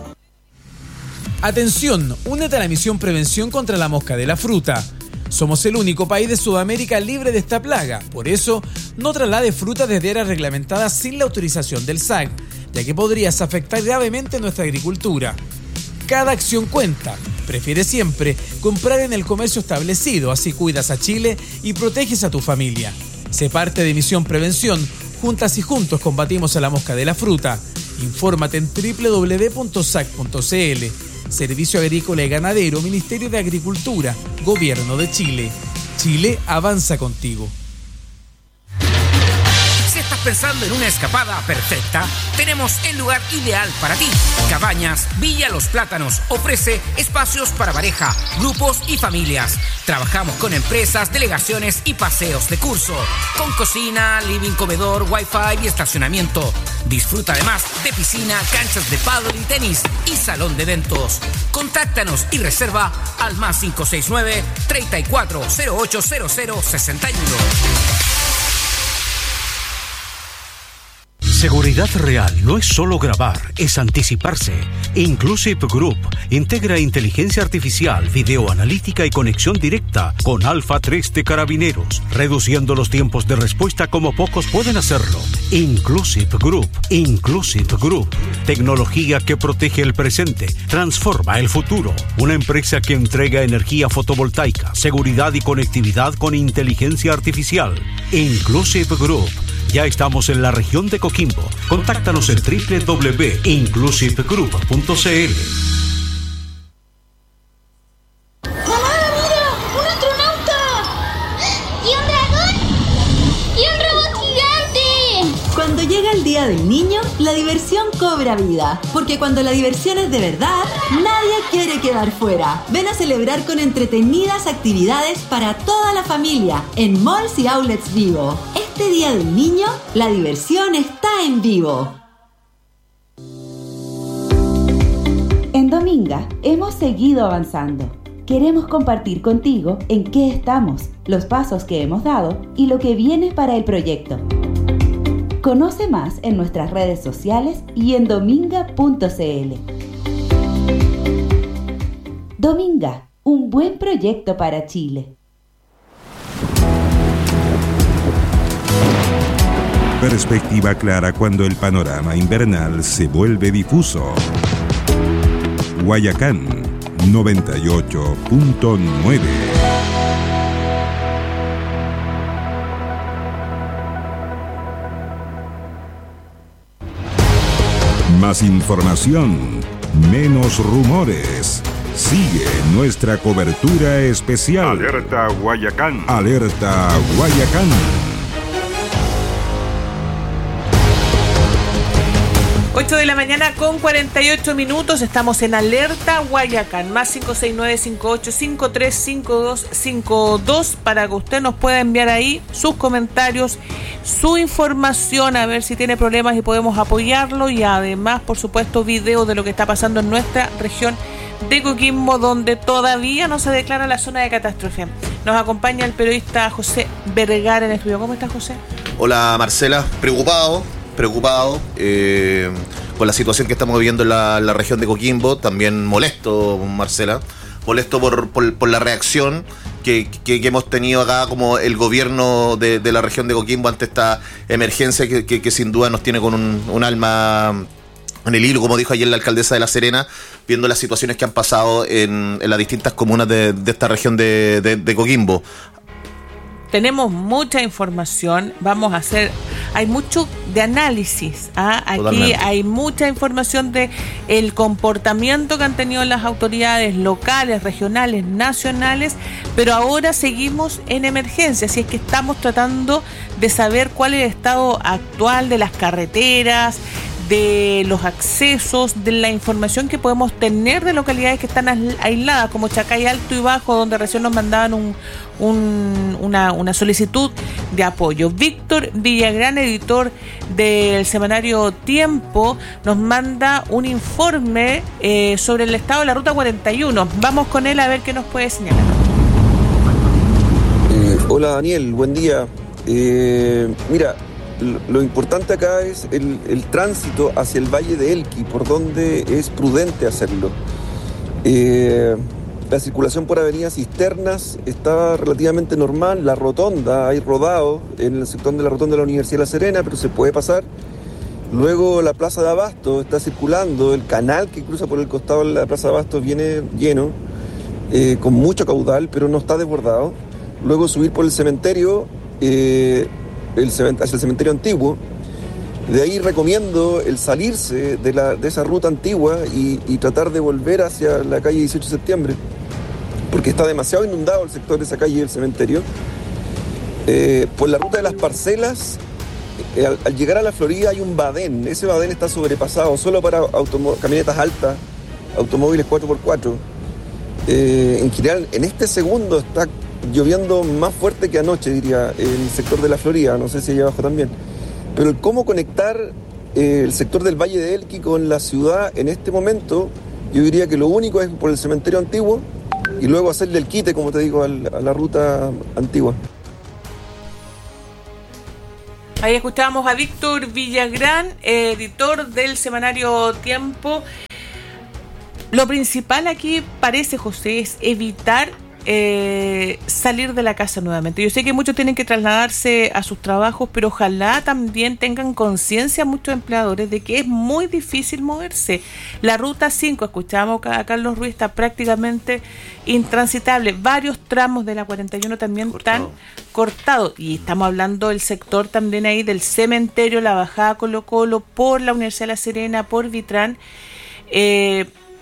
Atención, únete a la misión Prevención contra la Mosca de la Fruta. Somos el único país de Sudamérica libre de esta plaga. Por eso, no traslade fruta desde áreas reglamentadas sin la autorización del S A C, ya que podrías afectar gravemente nuestra agricultura. Cada acción cuenta. Prefiere siempre comprar en el comercio establecido, así cuidas a Chile y proteges a tu familia. Sé parte de Misión Prevención. Juntas y juntos combatimos a la mosca de la fruta. Infórmate en doble u doble u doble u punto s a c punto c l. Servicio Agrícola y Ganadero, Ministerio de Agricultura, Gobierno de Chile. Chile avanza contigo.
Si estás
pensando en una escapada perfecta? Tenemos el lugar ideal para ti. Cabañas Villa Los Plátanos ofrece espacios para pareja, grupos y familias. Trabajamos con empresas, delegaciones y paseos de curso, con cocina, living, comedor, wifi y estacionamiento. Disfruta además de piscina, canchas de pádel y tenis y salón de eventos. Contáctanos y reserva al más cinco seis nueve, treinta y cuatro cero ocho cero cero sesenta y uno.
Seguridad real no es solo grabar, es anticiparse. Inclusive Group integra inteligencia artificial, videoanalítica y conexión directa con Alfa tres de Carabineros, reduciendo los tiempos de respuesta como pocos pueden hacerlo. Inclusive Group, Inclusive Group, tecnología que protege el presente, transforma el futuro. Una empresa que entrega energía fotovoltaica, seguridad y conectividad con inteligencia artificial. Inclusive Group. Ya estamos en la región de Coquimbo. Contáctanos en doble u doble u doble u punto inclusive group punto c l.
¡Mamá, mira! ¡Un astronauta! ¿Y un dragón? ¡Y un robot gigante!
Cuando llega el Día del Niño, la diversión cobra vida. Porque cuando la diversión es de verdad, nadie quiere quedar fuera. Ven a celebrar con entretenidas actividades para toda la familia en Malls y Outlets Vivo. Este Día del Niño, la diversión está en Vivo.
En Dominga hemos seguido avanzando. Queremos compartir contigo en qué estamos, los pasos que hemos dado y lo que viene para el proyecto. Conoce más en nuestras redes sociales y en dominga punto c l. Dominga, un buen proyecto para Chile.
Perspectiva clara cuando el panorama invernal se vuelve difuso. Guayacán noventa y ocho punto nueve. Más información, menos rumores. Sigue nuestra cobertura especial. Alerta Guayacán. Alerta Guayacán.
ocho de la mañana con cuarenta y ocho minutos, estamos en Alerta Guayacán, más cinco seis nueve, cinco ocho cinco tres, cinco dos cinco dos, para que usted nos pueda enviar ahí sus comentarios, su información, a ver si tiene problemas y podemos apoyarlo, y además, por supuesto, videos de lo que está pasando en nuestra región de Coquimbo, donde todavía no se declara la zona de catástrofe. Nos acompaña el periodista José Vergara en el estudio. ¿Cómo está, José?
Hola, Marcela, preocupado. preocupado eh, con la situación que estamos viviendo en la, la región de Coquimbo, también molesto, Marcela, molesto por, por, por la reacción que, que, que hemos tenido acá como el gobierno de, de la región de Coquimbo ante esta emergencia que, que, que sin duda nos tiene con un, un alma en el hilo, como dijo ayer la alcaldesa de La Serena, viendo las situaciones que han pasado en, en las distintas comunas de, de esta región de, de, de Coquimbo.
Tenemos mucha información, vamos a hacer, hay mucho de análisis, ¿ah? Aquí Totalmente. Hay mucha información de el comportamiento que han tenido las autoridades locales, regionales, nacionales, pero ahora seguimos en emergencia, así es que estamos tratando de saber cuál es el estado actual de las carreteras, de los accesos, de la información que podemos tener de localidades que están aisladas, como Chacay Alto y Bajo, donde recién nos mandaban un, un, una, una solicitud de apoyo. Víctor Villagrán, editor del semanario Tiempo, nos manda un informe eh, sobre el estado de la Ruta cuarenta y uno. Vamos con él a ver qué nos puede señalar.
Eh, hola Daniel, buen día. Eh, mira, lo importante acá es el, el tránsito hacia el Valle de Elqui, por donde es prudente hacerlo. Eh, la circulación por Avenida Cisternas está relativamente normal. La rotonda, hay rodado en el sector de la rotonda de la Universidad de La Serena, pero se puede pasar. Luego la Plaza de Abasto está circulando, el canal que cruza por el costado de la Plaza de Abasto viene lleno, eh, con mucho caudal, pero no está desbordado. Luego subir por el cementerio, eh, El cement- hacia el cementerio antiguo. De ahí recomiendo el salirse de, la, de esa ruta antigua y, y tratar de volver hacia la calle dieciocho de septiembre, porque está demasiado inundado el sector de esa calle del cementerio. Eh, por la ruta de las parcelas, eh, al, al llegar a la Florida hay un badén. Ese badén está sobrepasado solo para automó- camionetas altas, automóviles cuatro por cuatro. Eh, en general, en este segundo está lloviendo más fuerte que anoche, diría, en el sector de la Florida. No sé si allá abajo también. Pero el cómo conectar eh, el sector del Valle de Elqui con la ciudad en este momento, yo diría que lo único es por el cementerio antiguo y luego hacerle el quite, como te digo, al, a la ruta antigua.
Ahí escuchábamos a Víctor Villagrán, editor del semanario Tiempo. Lo principal aquí, parece, José, es evitar eh, salir de la casa nuevamente. Yo sé que muchos tienen que trasladarse a sus trabajos, pero ojalá también tengan conciencia muchos empleadores de que es muy difícil moverse. La ruta cinco, escuchábamos a Carlos Ruiz, está prácticamente intransitable. Varios tramos de la cuarenta y uno también Cortado. están cortados. Y estamos hablando del sector también ahí del cementerio, la bajada Colo Colo, por la Universidad de La Serena, por Vitrán. Eh,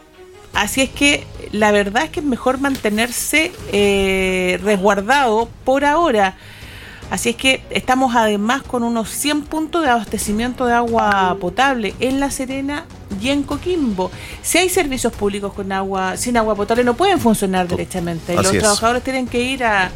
Así es que la verdad es que es mejor mantenerse eh, resguardado por ahora. Así es que estamos además con unos cien puntos de abastecimiento de agua potable en La Serena y en Coquimbo. Si hay servicios públicos con agua, sin agua potable, no pueden funcionar derechamente.
Así
los
es.
trabajadores tienen que ir a,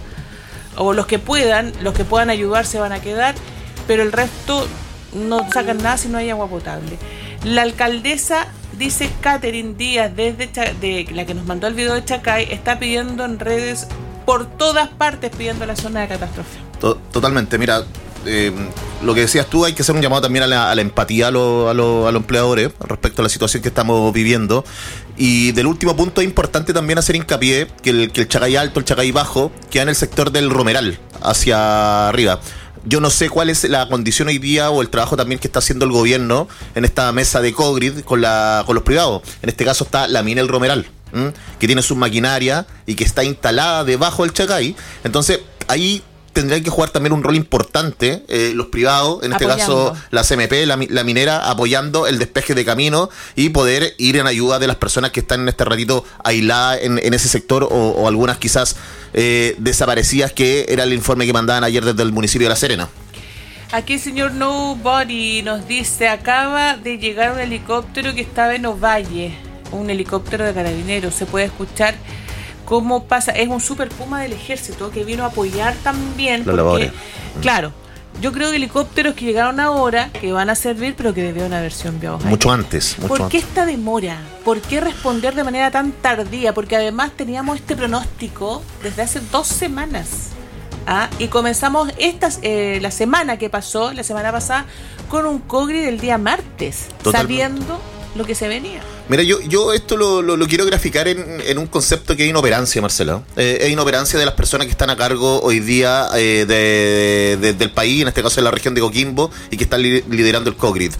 o los que puedan, los que puedan ayudar se van a quedar, pero el resto no sacan nada si no hay agua potable. La alcaldesa, dice Catherine Díaz, desde Cha- de la que nos mandó el video de Chacay, está pidiendo en redes por todas partes, pidiendo la zona de catástrofe.
To- Totalmente, mira, eh, lo que decías tú, hay que hacer un llamado también a la, a la empatía a, lo- a, lo- a los empleadores respecto a la situación que estamos viviendo. Y del último punto es importante también hacer hincapié que el, que el Chacay Alto, el Chacay Bajo, queda en el sector del Romeral, hacia arriba. Yo no sé cuál es la condición hoy día o el trabajo también que está haciendo el gobierno en esta mesa de Cogrid con, la, con los privados. En este caso está la mina El Romeral, ¿m? que tiene su maquinaria y que está instalada debajo del Chacay. Entonces, ahí tendrían que jugar también un rol importante eh, los privados, en este
Apoyando.
caso la C M P, la, la minera, apoyando el despeje de camino y poder ir en ayuda de las personas que están en este ratito aisladas en, en ese sector o, o algunas quizás eh, desaparecidas, que era el informe que mandaban ayer desde el municipio de La Serena.
Aquí el señor Nobody nos dice, acaba de llegar un helicóptero que estaba en Ovalle, un helicóptero de carabineros, se puede escuchar cómo pasa, es un Super Puma del ejército que vino a apoyar también,
Los
porque,
labores.
claro, yo creo que helicópteros que llegaron ahora, que van a servir, pero que debieron haberse enviados ahí.
Mucho antes, mucho
¿Por qué
antes.
esta demora? ¿Por qué responder de manera tan tardía? Porque además teníamos este pronóstico desde hace dos semanas. ¿ah? Y comenzamos esta, eh, la semana que pasó, la semana pasada, con un Cogrid el día martes,
Totalmente.
sabiendo lo que se venía.
Mira, yo, yo esto lo, lo, lo quiero graficar en, en un concepto que es inoperancia, Marcela. Eh, es inoperancia de las personas que están a cargo hoy día eh, de, de, del país, en este caso de la región de Coquimbo, y que están li- liderando el Cogrid.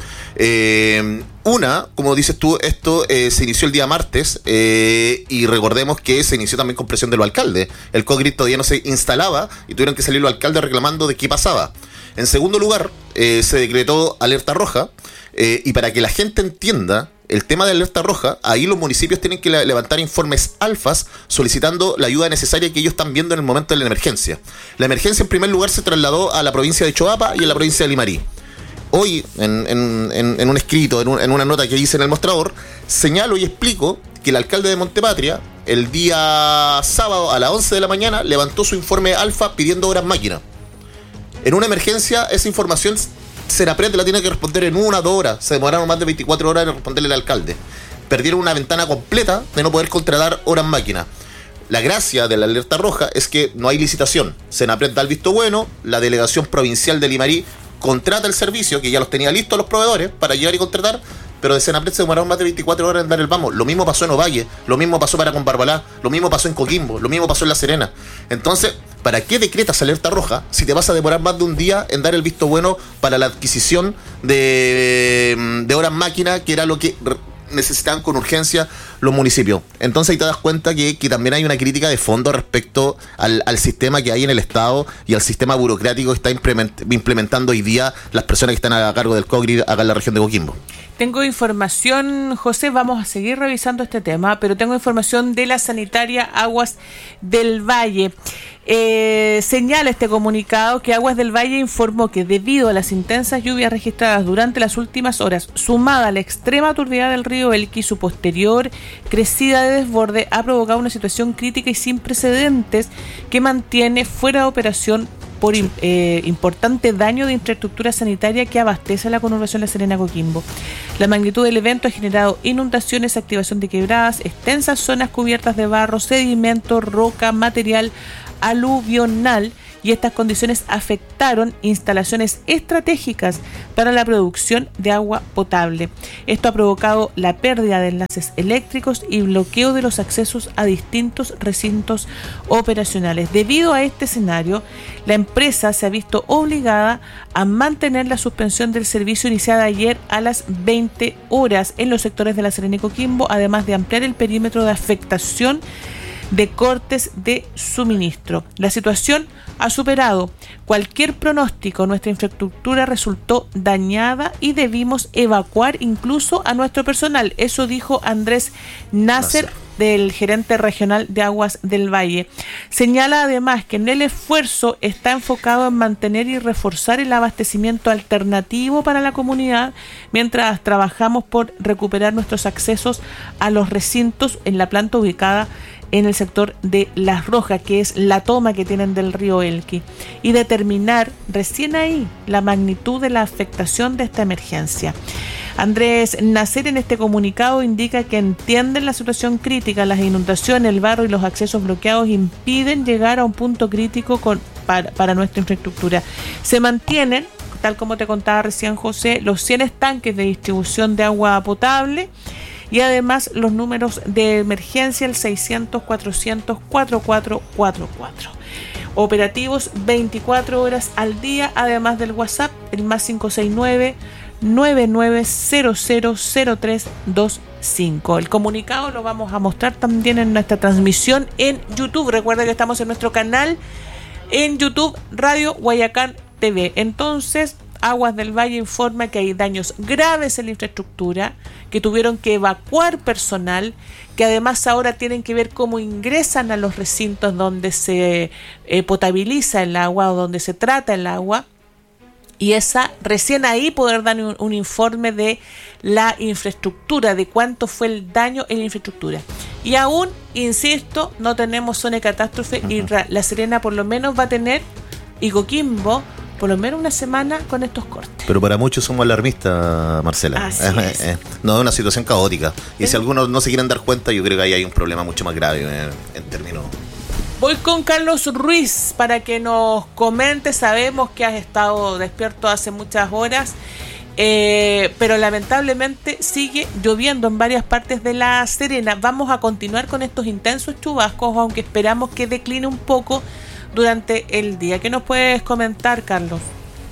Eh, una, como dices tú, esto eh, se inició el día martes eh, y recordemos que se inició también con presión de los alcaldes. El Cogrid todavía no se instalaba y tuvieron que salir los alcaldes reclamando de qué pasaba. En segundo lugar, eh, se decretó alerta roja eh, y para que la gente entienda el tema de alerta roja, ahí los municipios tienen que la- levantar informes alfas solicitando la ayuda necesaria que ellos están viendo en el momento de la emergencia. La emergencia en primer lugar se trasladó a la provincia de Choapa y a la provincia de Limarí. Hoy, en, en, en, en un escrito, en, un, en una nota que hice en el mostrador, señalo y explico que el alcalde de Montepatria, el día sábado a las once de la mañana, levantó su informe alfa pidiendo horas máquina. En una emergencia, esa información Senapred la tiene que responder en una o dos horas. Se demoraron más de veinticuatro horas en responderle al alcalde. Perdieron una ventana completa de no poder contratar horas máquina. La gracia de la alerta roja es que no hay licitación. Senapred da el visto bueno, la delegación provincial de Limarí contrata el servicio, que ya los tenía listos los proveedores para llegar y contratar, pero de Senapred se demoraron más de veinticuatro horas en dar el vamos. Lo mismo pasó en Ovalle, lo mismo pasó para con Barbalá, lo mismo pasó en Coquimbo, lo mismo pasó en La Serena. Entonces, ¿para qué decretas alerta roja si te vas a demorar más de un día en dar el visto bueno para la adquisición de, de horas máquina, que era lo que necesitaban con urgencia los municipios. Entonces ahí te das cuenta que, que también hay una crítica de fondo respecto al, al sistema que hay en el Estado y al sistema burocrático que está implement, implementando hoy día las personas que están a cargo del COGRI acá en la región de Coquimbo.
Tengo información, José, vamos a seguir revisando este tema, pero tengo información de la sanitaria Aguas del Valle. Eh, señala este comunicado que Aguas del Valle informó que debido a las intensas lluvias registradas durante las últimas horas, sumada a la extrema turbidez del río Elqui, su posterior crecida de desborde ha provocado una situación crítica y sin precedentes que mantiene fuera de operación por eh, importante daño de infraestructura sanitaria que abastece la conurbación La Serena-Coquimbo. La magnitud del evento ha generado inundaciones, activación de quebradas, extensas zonas cubiertas de barro, sedimento, roca, material aluvional, y estas condiciones afectaron instalaciones estratégicas para la producción de agua potable. Esto ha provocado la pérdida de enlaces eléctricos y bloqueo de los accesos a distintos recintos operacionales. Debido a este escenario, la empresa se ha visto obligada a mantener la suspensión del servicio iniciada ayer a las veinte horas en los sectores de La Serena y Coquimbo, además de ampliar el perímetro de afectación de cortes de suministro. La situación ha superado cualquier pronóstico. Nuestra infraestructura resultó dañada y debimos evacuar incluso a nuestro personal. Eso dijo Andrés Nasser, del gerente regional de Aguas del Valle. Señala además que en el esfuerzo está enfocado en mantener y reforzar el abastecimiento alternativo para la comunidad mientras trabajamos por recuperar nuestros accesos a los recintos en la planta ubicada en el sector de Las Rojas, que es la toma que tienen del río Elqui, y determinar recién ahí la magnitud de la afectación de esta emergencia. Andrés Nasser en este comunicado indica que entienden la situación crítica, las inundaciones, el barro y los accesos bloqueados impiden llegar a un punto crítico con, para, para nuestra infraestructura. Se mantienen, tal como te contaba recién José, los cien estanques de distribución de agua potable, y además los números de emergencia, el seiscientos, cuatrocientos, cuarenta y cuatro cuarenta y cuatro. Operativos veinticuatro horas al día, además del WhatsApp, el más cinco seis nueve, nueve nueve cero cero cero tres dos cinco. El comunicado lo vamos a mostrar también en nuestra transmisión en YouTube. Recuerda que estamos en nuestro canal en YouTube, Radio Guayacán T V. Entonces, Aguas del Valle informa que hay daños graves en la infraestructura, que tuvieron que evacuar personal, que además ahora tienen que ver cómo ingresan a los recintos donde se eh, potabiliza el agua o donde se trata el agua, y esa recién ahí poder dar un, un informe de la infraestructura, de cuánto fue el daño en la infraestructura. Y aún, insisto, no tenemos zona de catástrofe, uh-huh. y La Serena por lo menos va a tener, y Coquimbo, por lo menos una semana con estos cortes.
Pero para muchos somos alarmistas, Marcela.
Así
eh,
es.
Eh, no, es una situación caótica. Y si algunos no se quieren dar cuenta, yo creo que ahí hay un problema mucho más grave en, en términos...
Voy con Carlos Ruiz para que nos comente. Sabemos que has estado despierto hace muchas horas, eh, pero lamentablemente sigue lloviendo en varias partes de La Serena. Vamos a continuar con estos intensos chubascos, aunque esperamos que decline un poco durante el día. ¿Qué nos puedes comentar, Carlos?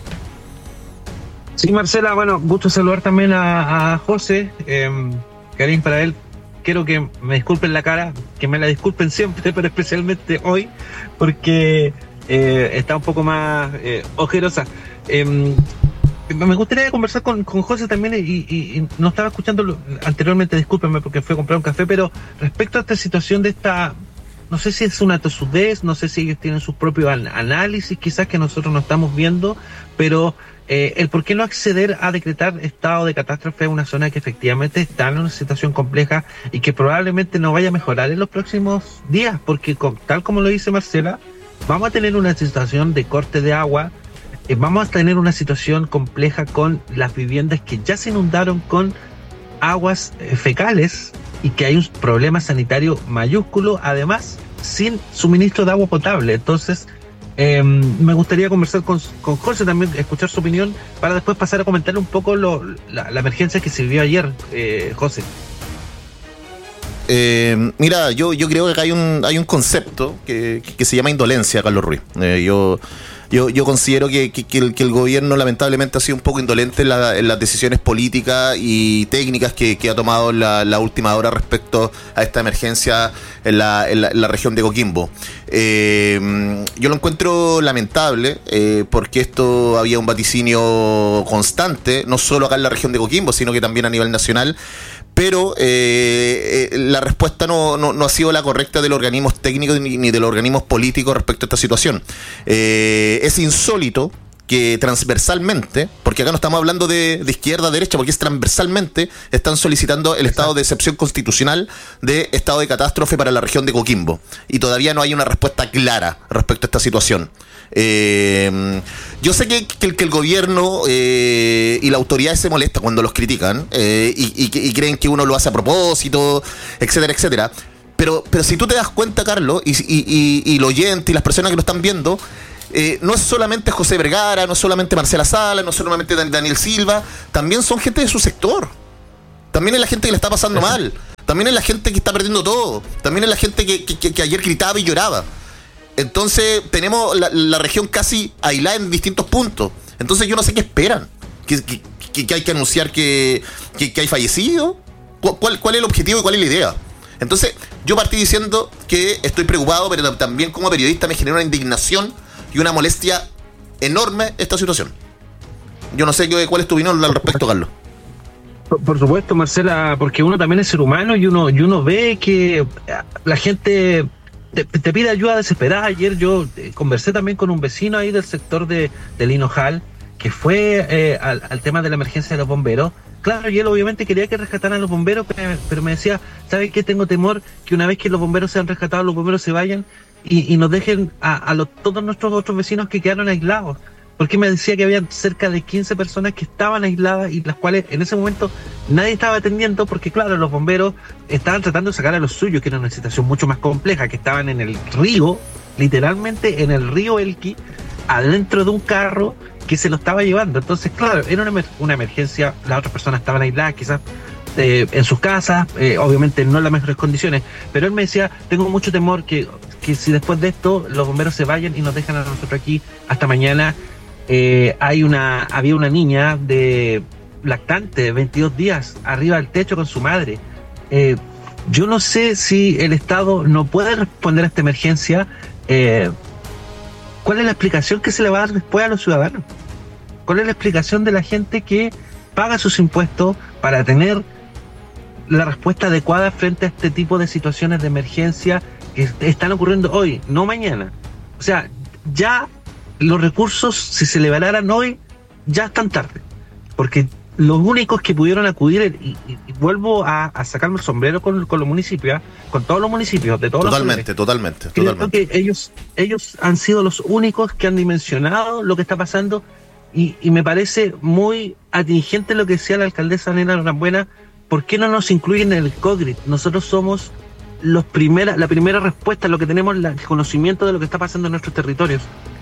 Sí, Marcela, bueno, gusto saludar también a, a José, eh, cariño para él. Quiero que me disculpen la cara, que me la disculpen siempre, pero especialmente hoy, porque eh, está un poco más eh, ojerosa. Eh, me gustaría conversar con, con José también, y, y, y no estaba escuchando anteriormente, discúlpenme porque fui a comprar un café, pero respecto a esta situación de esta... No sé si es una tosudez, no sé si ellos tienen sus propios an- análisis, quizás que nosotros no estamos viendo, pero eh, el por qué no acceder a decretar estado de catástrofe en una zona que efectivamente está en una situación compleja y que probablemente no vaya a mejorar en los próximos días, porque con, tal como lo dice Marcela, vamos a tener una situación de corte de agua, eh, vamos a tener una situación compleja con las viviendas que ya se inundaron con aguas eh, fecales, y que hay un problema sanitario mayúsculo, además sin suministro de agua potable. Entonces eh, me gustaría conversar con, con José también, escuchar su opinión, para después pasar a comentar un poco lo, la, la emergencia que se vivió ayer, eh, José.
Eh, mira, yo, yo creo que hay un, hay un concepto que, que se llama indolencia, Carlos Ruiz. Eh, yo Yo, yo considero que, que, que, el, que el gobierno lamentablemente ha sido un poco indolente en, la, en las decisiones políticas y técnicas que, que ha tomado la, la última hora respecto a esta emergencia en la, en la, en la región de Coquimbo. Eh, yo lo encuentro lamentable eh, porque esto había un vaticinio constante, no solo acá en la región de Coquimbo, sino que también a nivel nacional. Pero eh, eh, la respuesta no, no, no ha sido la correcta de los organismos técnicos ni, ni de los organismos políticos respecto a esta situación. Eh, es insólito que transversalmente, porque acá no estamos hablando de, de izquierda a derecha, porque es transversalmente, están solicitando el estado de excepción constitucional de estado de catástrofe para la región de Coquimbo. Y todavía no hay una respuesta clara respecto a esta situación. Eh, yo sé que, que, que el gobierno eh, y la autoridad se molesta cuando los critican eh, y, y, y creen que uno lo hace a propósito, etcétera, etcétera. Pero, pero si tú te das cuenta, Carlos, y, y, y, y los oyentes y las personas que lo están viendo, eh, no es solamente José Vergara, no es solamente Marcela Sala, no es solamente Daniel Silva, también son gente de su sector. También es la gente que le está pasando mal. También es la gente que está perdiendo todo. También es la gente que, que, que ayer gritaba y lloraba. Entonces tenemos la, la región casi aislada en distintos puntos. Entonces yo no sé qué esperan. ¿Que, que, que hay que anunciar que, que, que hay fallecidos? ¿Cuál, ¿Cuál es el objetivo y cuál es la idea? Entonces yo partí diciendo que estoy preocupado, pero también como periodista me genera una indignación y una molestia enorme esta situación. Yo no sé cuál es tu opinión al respecto, Carlos.
Por, por supuesto, Marcela, porque uno también es ser humano y uno, y uno ve que la gente... Te, te pide ayuda desesperada. Ayer yo eh, conversé también con un vecino ahí del sector de, de Linojal, que fue eh, al, al tema de la emergencia de los bomberos. Claro, y él obviamente quería que rescataran a los bomberos, pero, pero me decía, ¿sabes qué? Tengo temor que una vez que los bomberos sean rescatados, los bomberos se vayan y, y nos dejen a, a los, todos nuestros otros vecinos que quedaron aislados. Porque me decía que había cerca de quince personas que estaban aisladas y las cuales en ese momento nadie estaba atendiendo porque, claro, los bomberos estaban tratando de sacar a los suyos, que era una situación mucho más compleja, que estaban en el río, literalmente en el río Elqui, adentro de un carro que se lo estaba llevando. Entonces, claro, era una, una emergencia, las otras personas estaban aisladas quizás eh, en sus casas, eh, obviamente no en las mejores condiciones, pero él me decía, tengo mucho temor que, que si después de esto los bomberos se vayan y nos dejan a nosotros aquí hasta mañana. Eh, hay una, había una niña de lactante de veintidós días arriba del techo con su madre. Eh, yo no sé si el Estado no puede responder a esta emergencia. Eh, ¿Cuál es la explicación que se le va a dar después a los ciudadanos? ¿Cuál es la explicación de la gente que paga sus impuestos para tener la respuesta adecuada frente a este tipo de situaciones de emergencia que están ocurriendo hoy, no mañana? O sea, ya los recursos, si se liberaran hoy, ya están tarde. Porque los únicos que pudieron acudir, y, y, y vuelvo a, a sacarme el sombrero con, con los municipios, ¿eh? Con todos los municipios, de todos
totalmente,
los
totalmente,
creo
totalmente.
que ellos, ellos han sido los únicos que han dimensionado lo que está pasando, y, y me parece muy atingente lo que decía la alcaldesa Nena Norambuena. ¿Por qué no nos incluyen en el COGRIT? Nosotros somos los primera, la primera respuesta, lo que tenemos la, el conocimiento de lo que está pasando en nuestros territorios.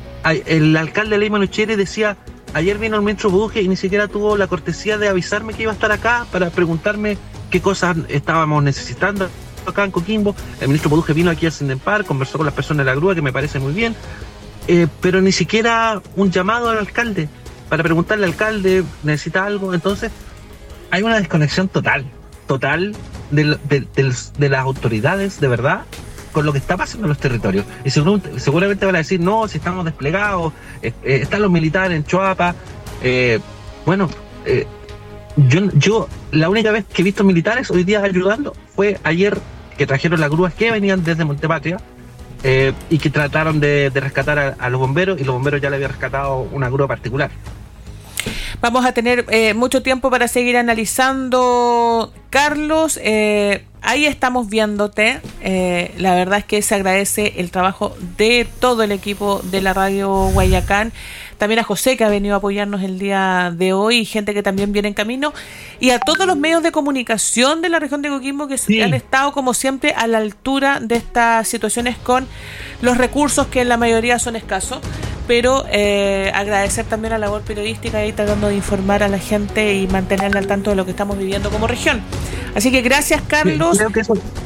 El alcalde Ley Manucheri decía, ayer vino el ministro Buduje y ni siquiera tuvo la cortesía de avisarme que iba a estar acá para preguntarme qué cosas estábamos necesitando acá en Coquimbo. El ministro Buduje vino aquí al Sindempar, conversó con las personas de la grúa, que me parece muy bien, eh, pero ni siquiera un llamado al alcalde para preguntarle al alcalde, ¿necesita algo? Entonces, hay una desconexión total, total de, de, de, de las autoridades, de verdad, con lo que está pasando en los territorios. Y seguramente, seguramente van a decir, no, si estamos desplegados, eh, eh, están los militares en Choapa. Eh, bueno, eh, yo, yo la única vez que he visto militares hoy día ayudando fue ayer, que trajeron las grúas que venían desde Montepatria eh, y que trataron de, de rescatar a, a los bomberos, y los bomberos ya le habían rescatado una grúa particular.
Vamos a tener eh, mucho tiempo para seguir analizando, Carlos. Eh, ahí estamos viéndote. Eh, la verdad es que se agradece el trabajo de todo el equipo de la Radio Guayacán. También a José, que ha venido a apoyarnos el día de hoy, y gente que también viene en camino. Y a todos los medios de comunicación de la región de Coquimbo, que sí han estado, como siempre, a la altura de estas situaciones con los recursos que en la mayoría son escasos. Pero eh, agradecer también la labor periodística y tratando de informar a la gente y mantenerla al tanto de lo que estamos viviendo como región. Así que gracias, Carlos.
Sí, creo que eso,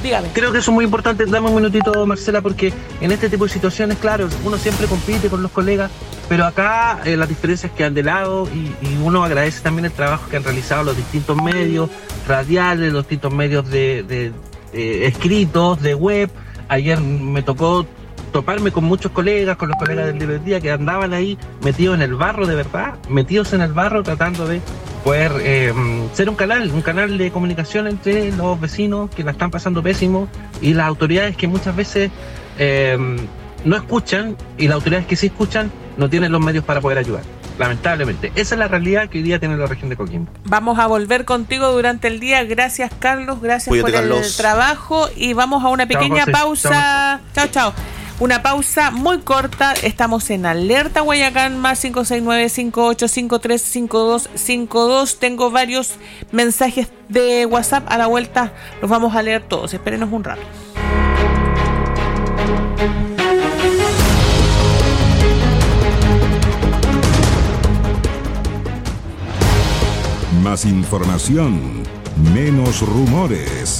Dígame.
Creo que eso es muy importante. Dame un minutito, Marcela, porque en este tipo de situaciones, claro, uno siempre compite con los colegas, pero acá eh, las diferencias quedan de lado y, y uno agradece también el trabajo que han realizado los distintos medios radiales, los distintos medios de, de, de escritos, de web. Ayer me tocó toparme con muchos colegas, con los colegas del Día Día que andaban ahí metidos en el barro, de verdad, metidos en el barro tratando de poder eh, ser un canal, un canal de comunicación entre los vecinos que la están pasando pésimo y las autoridades que muchas veces eh, no escuchan, y las autoridades que sí escuchan no tienen los medios para poder ayudar. Lamentablemente, esa es la realidad que hoy día tiene la región de Coquimbo.
Vamos a volver contigo durante el día. Gracias, Carlos, gracias
Cuídate,
por el
Carlos.
trabajo, y vamos a una pequeña
Chao, José.
pausa. Chao, chao. Una pausa muy corta. Estamos en Alerta Guayacán, más cinco seis nueve, cinco ocho cinco tres, cinco dos cinco dos. Tengo varios mensajes de WhatsApp. A la vuelta los vamos a leer todos. Espérenos un rato.
Más información, menos rumores.